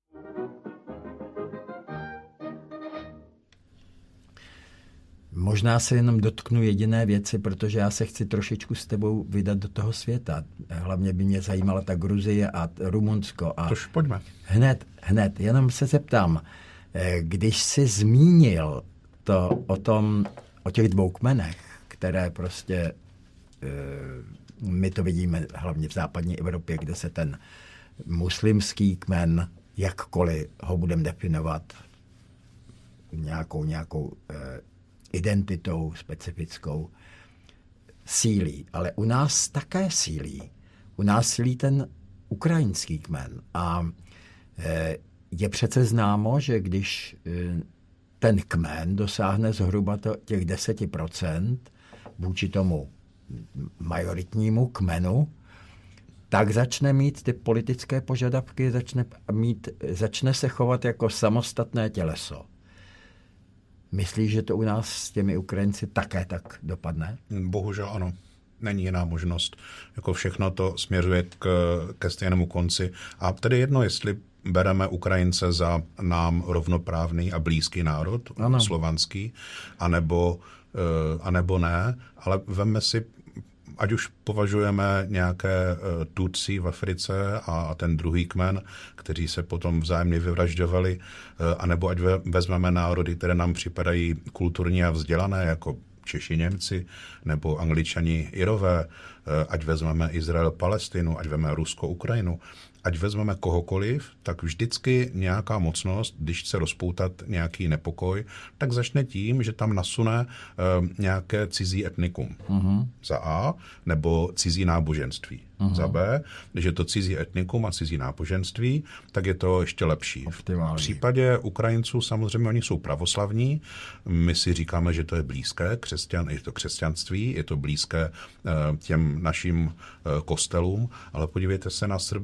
Možná se jenom dotknu jediné věci, protože já se chci trošičku s tebou vydat do toho světa. Hlavně by mě zajímala ta Gruzie a Rumunsko. A Tož pojďme. Hned, hned, jenom se zeptám, když jsi zmínil to o tom, o těch dvou kmenech, které prostě, my to vidíme hlavně v západní Evropě, kde se ten muslimský kmen, jakkoliv ho budeme definovat nějakou, nějakou identitou specifickou, sílí. Ale u nás také sílí. U nás sílí ten ukrajinský kmen. A je přece známo, že když ten kmen dosáhne zhruba to, těch deset procent vůči tomu majoritnímu kmenu, tak začne mít ty politické požadavky, začne, mít, začne se chovat jako samostatné těleso. Myslíš, že to u nás s těmi Ukrajinci také tak dopadne? Bohužel ano. Není jiná možnost. Jako všechno to směřuje k, ke stejnému konci. A tedy jedno, jestli bereme Ukrajince za nám rovnoprávný a blízký národ, ano. slovanský, anebo, anebo ne, ale vemme si, ať už považujeme nějaké Tutsi v Africe a ten druhý kmen, kteří se potom vzájemně vyvražďovali, anebo ať vezmeme národy, které nám připadají kulturně a vzdělané, jako Češi, Němci, nebo Angličani, Irové, ať vezmeme Izrael, Palestinu, ať vezmeme Rusko, Ukrajinu, ať vezmeme kohokoliv, tak vždycky nějaká mocnost, když chce rozpoutat nějaký nepokoj, tak začne tím, že tam nasune uh, nějaké cizí etnikum. Uh-huh. Za A, nebo cizí náboženství. Uh-huh. Za B, když je to cizí etnikum a cizí náboženství, tak je to ještě lepší. Optimální. V případě Ukrajinců samozřejmě oni jsou pravoslavní. My si říkáme, že to je blízké křesťan, je to křesťanství, je to blízké uh, těm našim uh, kostelům, ale podívejte se na Srby a Chorvaty.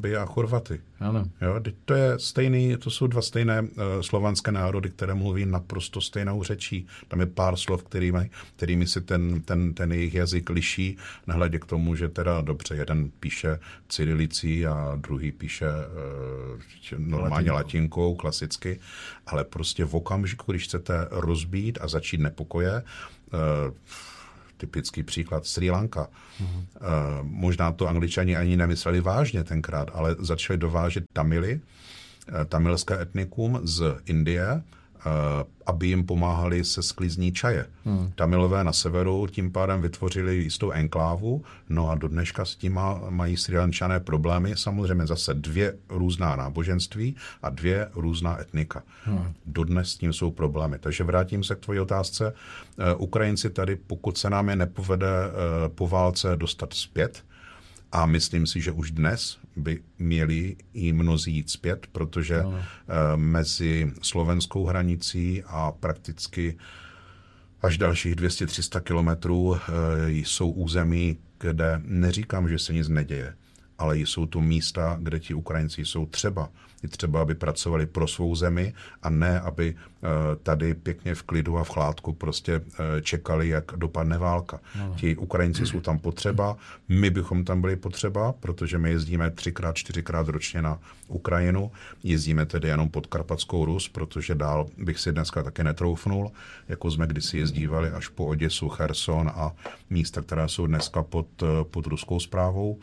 Chorvaty. Ano. Jo, to je stejný, to jsou dva stejné uh, slovanské národy, které mluví naprosto stejnou řečí. Tam je pár slov, kterými, kterými si ten, ten, ten jejich jazyk liší, nehledě k tomu, že teda dobře, jeden píše cyrilicí a druhý píše uh, normálně latinkou. latinkou, klasicky, ale prostě v okamžiku, když chcete rozbít a začít nepokoje, uh, typický příklad Srí Lanka. Mm-hmm. Uh, možná to Angličani ani nemysleli vážně tenkrát, ale začali dovážet Tamily, uh, tamilské etnikum z Indie, uh, aby jim pomáhali se sklizní čaje. Mm. Tamilové na severu tím pádem vytvořili jistou enklávu, no a do dneška s tím mají Srí Lančané problémy. Samozřejmě zase dvě různá náboženství a dvě různá etnika. Mm. Dodnes s tím jsou problémy. Takže vrátím se k tvojí otázce. Uh, Ukrajinci tady, pokud se nám je nepovede uh, po válce dostat zpět, a myslím si, že už dnes by měli i mnozí jít zpět, protože no. mezi slovenskou hranicí a prakticky až dalších dvě stě tři sta kilometrů jsou území, kde neříkám, že se nic neděje, ale jsou to místa, kde ti Ukrajinci jsou třeba. Je třeba, aby pracovali pro svou zemi a ne, aby tady pěkně v klidu a v chládku prostě čekali, jak dopadne válka. No. Ti Ukrajinci jsou tam potřeba, my bychom tam byli potřeba, protože my jezdíme třikrát, čtyřikrát ročně na Ukrajinu. Jezdíme tedy jenom pod Karpatskou Rus, protože dál bych si dneska také netroufnul, jako jsme kdysi jezdívali až po Oděsu, Cherson a místa, která jsou dneska pod, pod ruskou správou.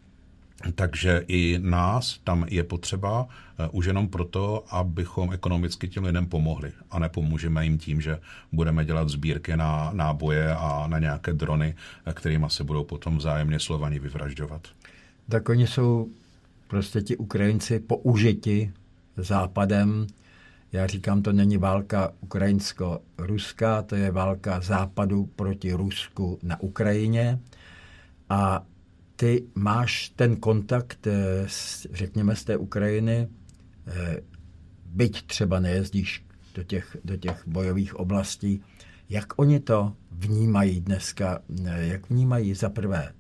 Takže i nás tam je potřeba uh, už jenom proto, abychom ekonomicky těm lidem pomohli. A nepomůžeme jim tím, že budeme dělat sbírky na náboje a na nějaké drony, kterými se budou potom vzájemně Slovani vyvražďovat. Tak oni jsou prostě ti Ukrajinci použiti Západem. Já říkám, to není válka ukrajinsko-ruská, to je válka Západu proti Rusku na Ukrajině. A ty máš ten kontakt, řekněme, z té Ukrajiny, byť třeba nejezdíš do těch, do těch bojových oblastí. Jak oni to vnímají dneska? Jak vnímají za prvé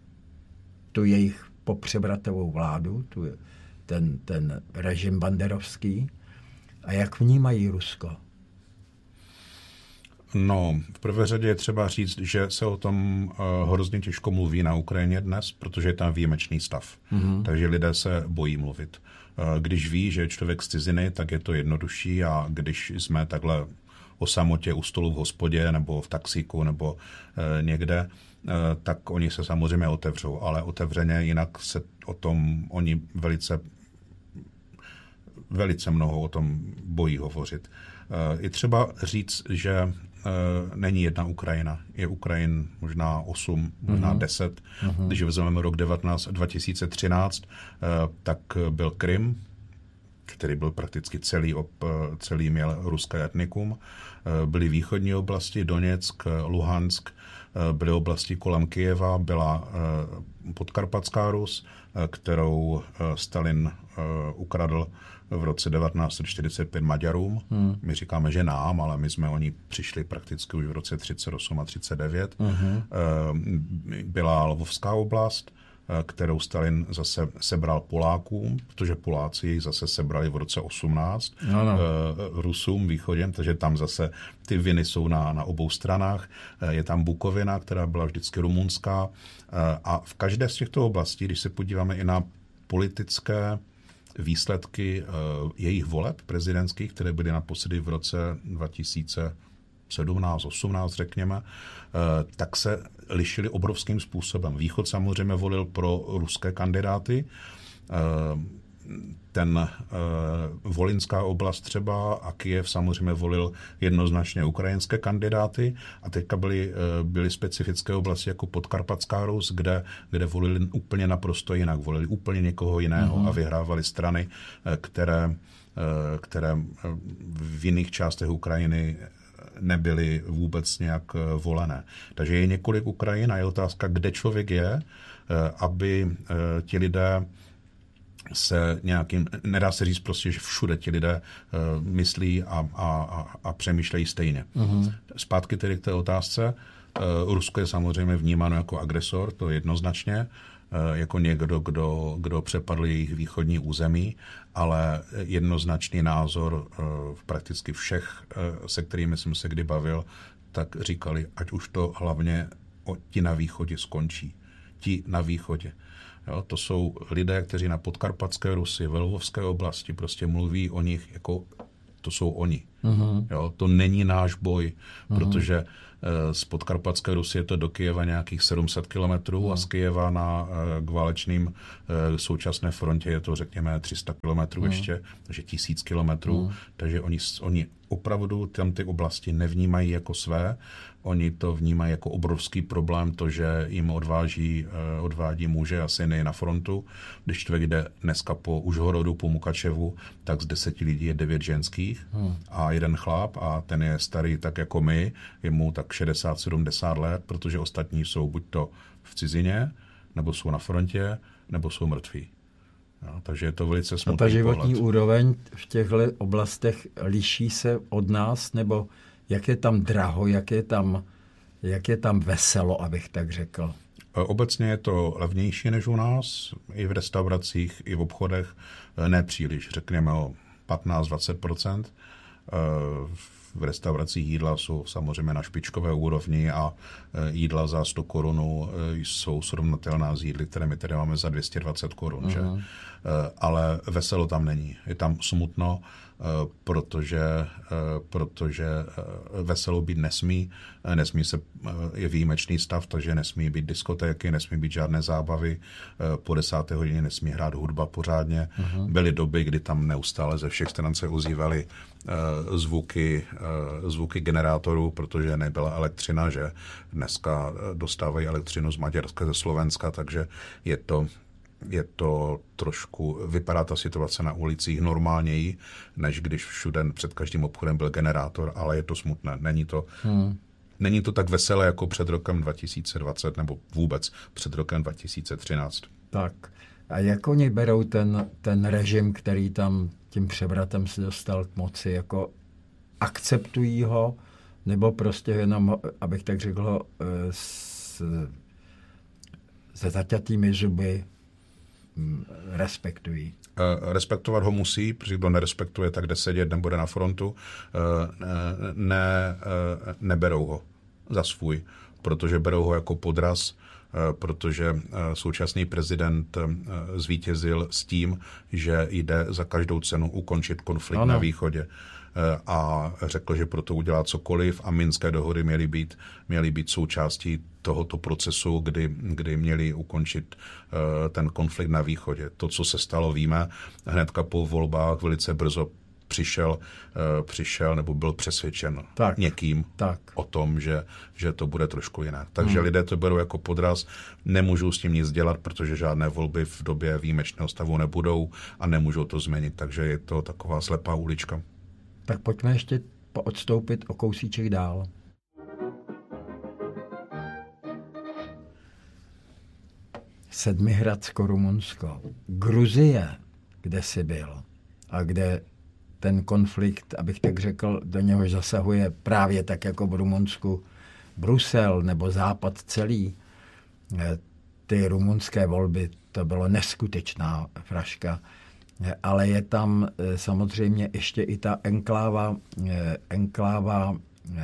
tu jejich popřebratovou vládu, tu, ten, ten režim banderovský, a jak vnímají Rusko? No, v prvé řadě je třeba říct, že se o tom uh, hrozně těžko mluví na Ukrajině dnes, protože je tam výjimečný stav. Mm-hmm. Takže lidé se bojí mluvit. Uh, když ví, že je člověk z ciziny, tak je to jednodušší, a když jsme takhle o samotě u stolu v hospodě nebo v taxíku nebo uh, někde, uh, tak oni se samozřejmě otevřou, ale otevřeně jinak se o tom oni velice, velice mnoho o tom bojí hovořit. Uh, je třeba říct, že Uh, není jedna Ukrajina. Je Ukrajin možná osm, možná deset. Uh-huh. Když vezmeme rok dva tisíce třináct, uh, tak byl Krym, který byl prakticky celý, ob, celý měl ruské etnikum. Uh, byly východní oblasti, Doněck, Luhansk, uh, byly oblasti kolem Kyjeva, byla uh, Podkarpatská Rus, uh, kterou uh, Stalin uh, ukradl v roce devatenáct set čtyřicet pět Maďarům. Hmm. My říkáme, že nám, ale my jsme o ní přišli prakticky už v roce třicet osm a třicet devět. Hmm. Byla Lvovská oblast, kterou Stalin zase sebral Polákům, protože Poláci ji zase sebrali v roce osmnáct no, no. Rusům východem, takže tam zase ty viny jsou na, na obou stranách. Je tam Bukovina, která byla vždycky rumunská. A v každé z těchto oblastí, když se podíváme i na politické výsledky uh, jejich voleb prezidentských, které byly naposledy v roce dva tisíce sedmnáct osmnáct, řekněme, uh, tak se lišily obrovským způsobem. Východ samozřejmě volil pro ruské kandidáty. Uh, ten uh, Volinská oblast třeba a Kyjev samozřejmě volil jednoznačně ukrajinské kandidáty, a teďka byly, uh, byly specifické oblasti jako Podkarpatská Rus, kde, kde volili úplně naprosto jinak, volili úplně někoho jiného mm-hmm. a vyhrávali strany, uh, které, uh, které v jiných částech Ukrajiny nebyly vůbec nějak uh, volené. Takže je několik Ukrajin a je otázka, kde člověk je, uh, aby uh, ti lidé se nějakým, nedá se říct prostě, že všude ti lidé uh, myslí a, a, a přemýšlejí stejně. Uh-huh. Zpátky tedy k té otázce. Uh, Rusko je samozřejmě vnímáno jako agresor, to jednoznačně. jako někdo, kdo, kdo přepadl jejich východní území, ale jednoznačný názor v prakticky všech, se kterými jsem se kdy bavil, tak říkali, ať už to hlavně ti na východě skončí. Ti na východě. Jo, to jsou lidé, kteří na podkarpatské Rusy, ve Lvovské oblasti prostě mluví o nich jako to jsou oni. Uh-huh. Jo, to není náš boj, uh-huh. protože e, z podkarpatské Rusy je to do Kyjeva nějakých sedm set kilometrů uh-huh. a z Kyjeva na, e, k válečným e, současné frontě je to řekněme tři sta kilometrů uh-huh. ještě, takže tisíc kilometrů, uh-huh. takže oni, oni opravdu tam ty oblasti nevnímají jako své, oni to vnímají jako obrovský problém, to, že jim odváží, odvádí muže a syny na frontu. Když člověk jde dneska po Užhorodu, po Mukačevu, tak z deseti lidí je devět ženských hmm. a jeden chlap a ten je starý tak jako my, je mu tak šedesát sedmdesát let, protože ostatní jsou buď to v cizině, nebo jsou na frontě, nebo jsou mrtví. No, takže je to velice smutný pohled. A ta životní pohled. Úroveň v těchto oblastech liší se od nás, nebo jak je tam draho, jak je tam, jak je tam veselo, abych tak řekl? Obecně je to levnější než u nás, i v restauracích, i v obchodech, ne příliš, řekněme o patnáct až dvacet procent. V restauracích jídla jsou samozřejmě na špičkové úrovni a jídla za sto korun jsou srovnatelná s jídly, které my tady máme za dvě stě dvacet korun. Uh-huh. Že? Ale veselo tam není. Je tam smutno, protože, protože veselo být nesmí. Nesmí se, je výjimečný stav, takže nesmí být diskotéky, nesmí být žádné zábavy. Po desáté hodině nesmí hrát hudba pořádně. Uh-huh. Byly doby, kdy tam neustále ze všech stran se ozývaly zvuky, zvuky generátorů, protože nebyla elektřina, že dneska dostávají elektřinu z Maďarska, ze Slovenska, takže je to Je to trošku, vypadá ta situace na ulicích normálněji, než když všude před každým obchodem byl generátor, ale je to smutné. Není to, hmm. není to tak veselé jako před rokem dva tisíce dvacet nebo vůbec před rokem dva tisíce třináct. Tak a jak oni berou ten, ten režim, který tam tím převratem se dostal k moci, jako akceptují ho, nebo prostě jenom, abych tak řekl, s, se zaťatými zuby respektují. Respektovat ho musí, protože kdo nerespektuje, tak jde sedět, nebude na frontu. Ne, neberou ho za svůj, protože berou ho jako podraz, protože současný prezident zvítězil s tím, že jde za každou cenu ukončit konflikt ano. na východě. A řekl, že proto udělá cokoliv a minské dohody měly být, měly být součástí tohoto procesu, kdy, kdy měli ukončit uh, ten konflikt na východě. To, co se stalo, víme, hnedka po volbách velice brzo přišel, uh, přišel nebo byl přesvědčen tak, někým tak. o tom, že, že to bude trošku jiné. Takže hmm. lidé to berou jako podraz, nemůžou s tím nic dělat, protože žádné volby v době výjimečného stavu nebudou a nemůžou to změnit, takže je to taková slepá ulička. Tak pojďme ještě odstoupit o kousíček dál. Sedmihradsko, Rumunsko. Gruzie, kde jsi byl a kde ten konflikt, abych tak řekl, do něhož zasahuje právě tak jako v Rumunsku Brusel nebo Západ celý. Ty rumunské volby, to bylo neskutečná fraška. Ale je tam samozřejmě ještě i ta enkláva, enkláva,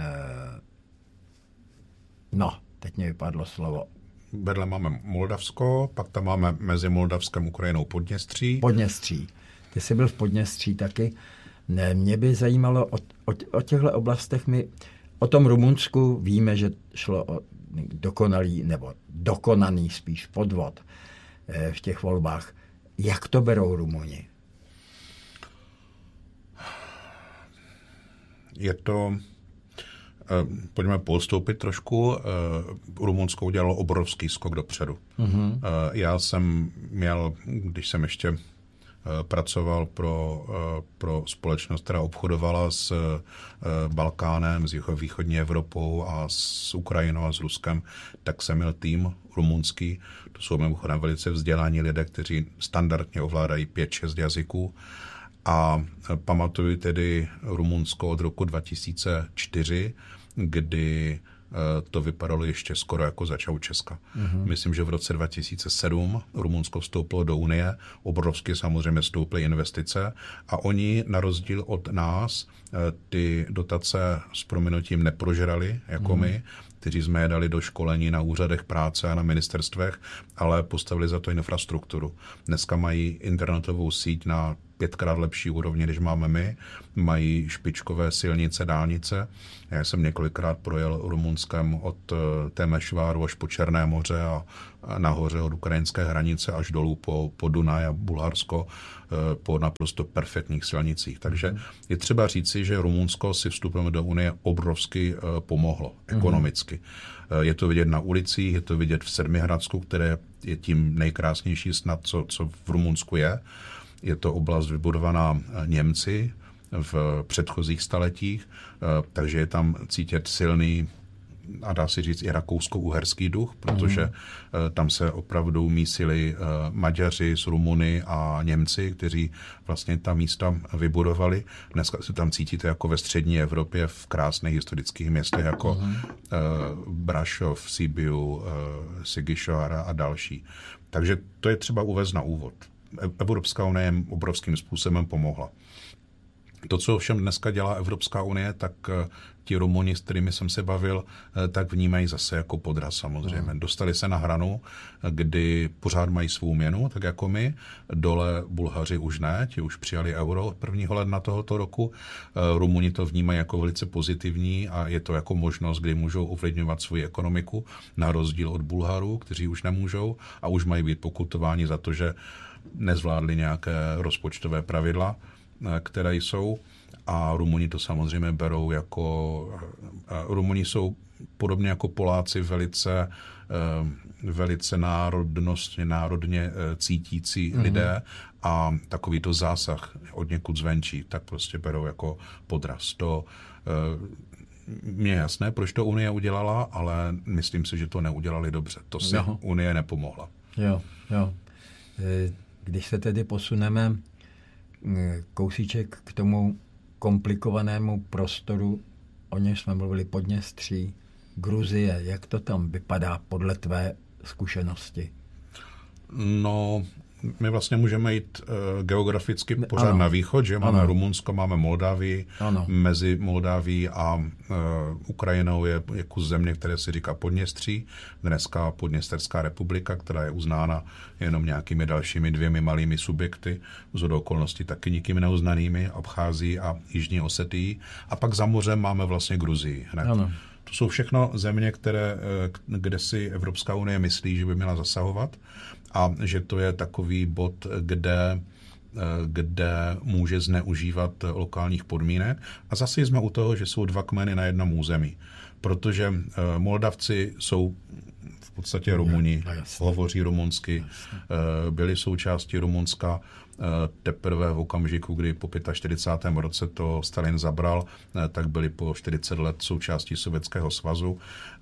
no, teď mi vypadlo slovo. Vedle máme Moldavsko, pak tam máme mezi Moldavskem a Ukrajinou Podněstří. Podněstří. Ty jsi byl v Podněstří taky. Ne, mě by zajímalo, o, o, o těchto oblastech my, o tom Rumunsku víme, že šlo o dokonalý, nebo dokonaný spíš podvod v těch volbách. Jak to berou Rumuni? Je to... Pojďme postoupit trošku. Rumunsko udělalo obrovský skok dopředu. Mm-hmm. Já jsem měl, když jsem ještě pracoval pro, pro společnost, která obchodovala s Balkánem, s jihovýchodní Evropou a s Ukrajinou a s Ruskem, tak jsem měl tým rumunský. To jsou mimochodem velice vzdělaní lidé, kteří standardně ovládají pět šest jazyků. A pamatuju tedy Rumunsko od roku dva tisíce čtyři, kdy to vypadalo ještě skoro jako za Čaučeska. Mm-hmm. Myslím, že v roce dva tisíce sedm Rumunsko vstoupilo do Unie, obrovsky samozřejmě stouply investice a oni na rozdíl od nás ty dotace s prominutím neprožrali, jako mm-hmm. my, kteří jsme je dali do školení na úřadech práce a na ministerstvech, ale postavili za to infrastrukturu. Dneska mají internetovou síť na pětkrát lepší úrovni, než máme my. Mají špičkové silnice, dálnice. Já jsem několikrát projel Rumunskem od Temešváru až po Černé moře a nahoře od ukrajinské hranice až dolů po, po Dunaj a Bulharsko po naprosto perfektních silnicích. Takže je třeba říci, že Rumunsko si vstupem do Unie obrovsky pomohlo ekonomicky. Je to vidět na ulicích, je to vidět v Sedmihradsku, které je tím nejkrásnější snad, co, co v Rumunsku je. Je to oblast vybudovaná Němci v předchozích staletích, takže je tam cítit silný a dá se říct i rakousko-uherský duch, protože mm. tam se opravdu mísili Maďaři s Rumuny a Němci, kteří vlastně ta místa vybudovali. Dneska se tam cítíte jako ve střední Evropě v krásných historických městech jako mm. Brašov, Sibiu, Sigišoara a další. Takže to je třeba uvést na úvod. Evropská unie jim obrovským způsobem pomohla. To, co ovšem dneska dělá Evropská unie, tak ti Rumuni, s kterými jsem se bavil, tak vnímají zase jako podraz samozřejmě. No. Dostali se na hranu, kdy pořád mají svou měnu, tak jako my. Dole Bulhaři už ne, ti už přijali euro od prvního ledna tohoto roku. Rumuni to vnímají jako velice pozitivní a je to jako možnost, kdy můžou ovlivňovat svoji ekonomiku, na rozdíl od Bulharů, kteří už nemůžou a už mají být pokutováni za to, že nezvládli nějaké rozpočtové pravidla, které jsou, a Rumuni to samozřejmě berou jako... Rumuni jsou podobně jako Poláci velice, velice národnostně, národně cítící mm-hmm. lidé a takovýto zásah od někud zvenčí, tak prostě berou jako podraz. To mně je jasné, proč to Unie udělala, ale myslím si, že to neudělali dobře. To si jo. Unie nepomohla. Jo, jo. Když se tedy posuneme kousíček k tomu komplikovanému prostoru, o němž jsme mluvili, Podněstří, Gruzie, jak to tam vypadá podle tvé zkušenosti? No, my vlastně můžeme jít uh, geograficky pořád ano. na východ, že máme ano. Rumunsko, máme Moldávii, ano. mezi Moldávií a uh, Ukrajinou je jako země, které se říká Podněstří, dneska Podněsterská republika, která je uznána jenom nějakými dalšími dvěmi malými subjekty, z okolností taky nikým neuznanými, Abcházii a Jižní Osetii. A pak za mořem máme vlastně Gruzii hned. Ano. To jsou všechno země, které, kde si Evropská unie myslí, že by měla zasahovat a že to je takový bod, kde, kde může zneužívat lokálních podmínek. A zase jsme u toho, že jsou dva kmeny na jednom území, protože Moldavci jsou v podstatě Rumuni, hovoří rumunsky, byli součástí Rumunska. Teprve v okamžiku, kdy po čtyřicátém pátém roce to Stalin zabral, tak byli po čtyřicet let součástí Sovětského svazu,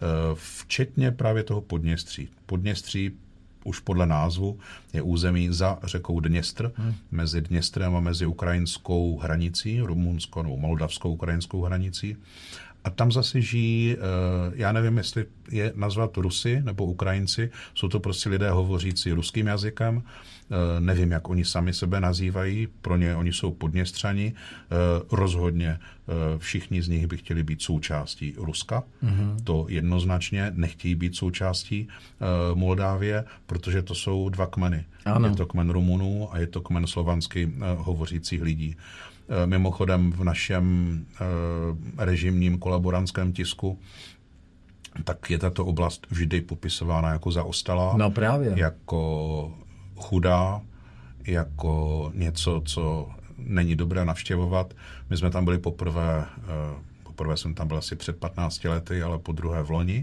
včetně právě toho Podněstří. Podněstří už podle názvu je území za řekou Dněstr, hmm. mezi Dněstrem a mezi ukrajinskou hranicí, rumunskou nebo moldavskou ukrajinskou hranicí. A tam zase žijí, já nevím, jestli je nazvat Rusy nebo Ukrajinci, jsou to prostě lidé hovořící ruským jazykem, nevím, jak oni sami sebe nazývají, pro ně oni jsou Podněstřani, rozhodně všichni z nich by chtěli být součástí Ruska, mm-hmm. to jednoznačně nechtějí být součástí Moldávie, protože to jsou dva kmeny. Ano. Je to kmen Rumunů a je to kmen slovansky hovořících lidí. Mimochodem v našem režimním kolaborantském tisku tak je tato oblast vždy popisována jako zaostalá, no právě. jako chudá, jako něco, co není dobré navštěvovat. My jsme tam byli poprvé, poprvé jsem tam byl asi před patnácti lety, ale po druhé v loni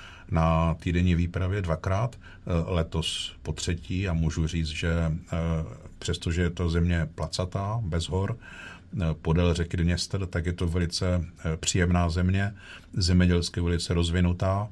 na týdenní výpravě dvakrát, letos po třetí a můžu říct, že přestože je to země placatá, bez hor, podél řeky Dněstr, tak je to velice příjemná země, zemědělsky velice rozvinutá,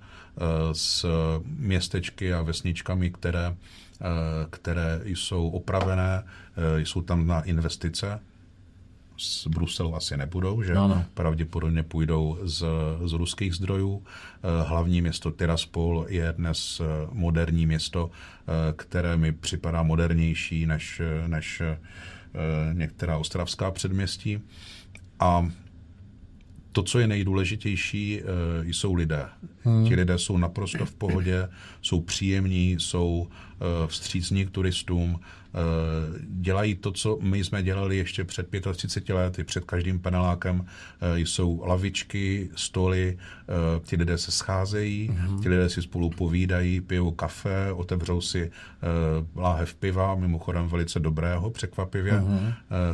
s městečky a vesničkami, které, které jsou opravené, jsou tam na investice z Bruselu asi nebudou, že no, no. pravděpodobně půjdou z, z ruských zdrojů. Hlavní město Tiraspol je dnes moderní město, které mi připadá modernější než, než některá ostravská předměstí. A to, co je nejdůležitější, jsou lidé. Hmm. Ti lidé jsou naprosto v pohodě, jsou příjemní, jsou vstřícní k turistům, dělají to, co my jsme dělali ještě před třiceti pěti lety, před každým panelákem. Jsou lavičky, stoly, ti lidé se scházejí, hmm. ti lidé si spolu povídají, pijou kafe, otevřou si láhev piva, mimochodem velice dobrého, překvapivě. Hmm.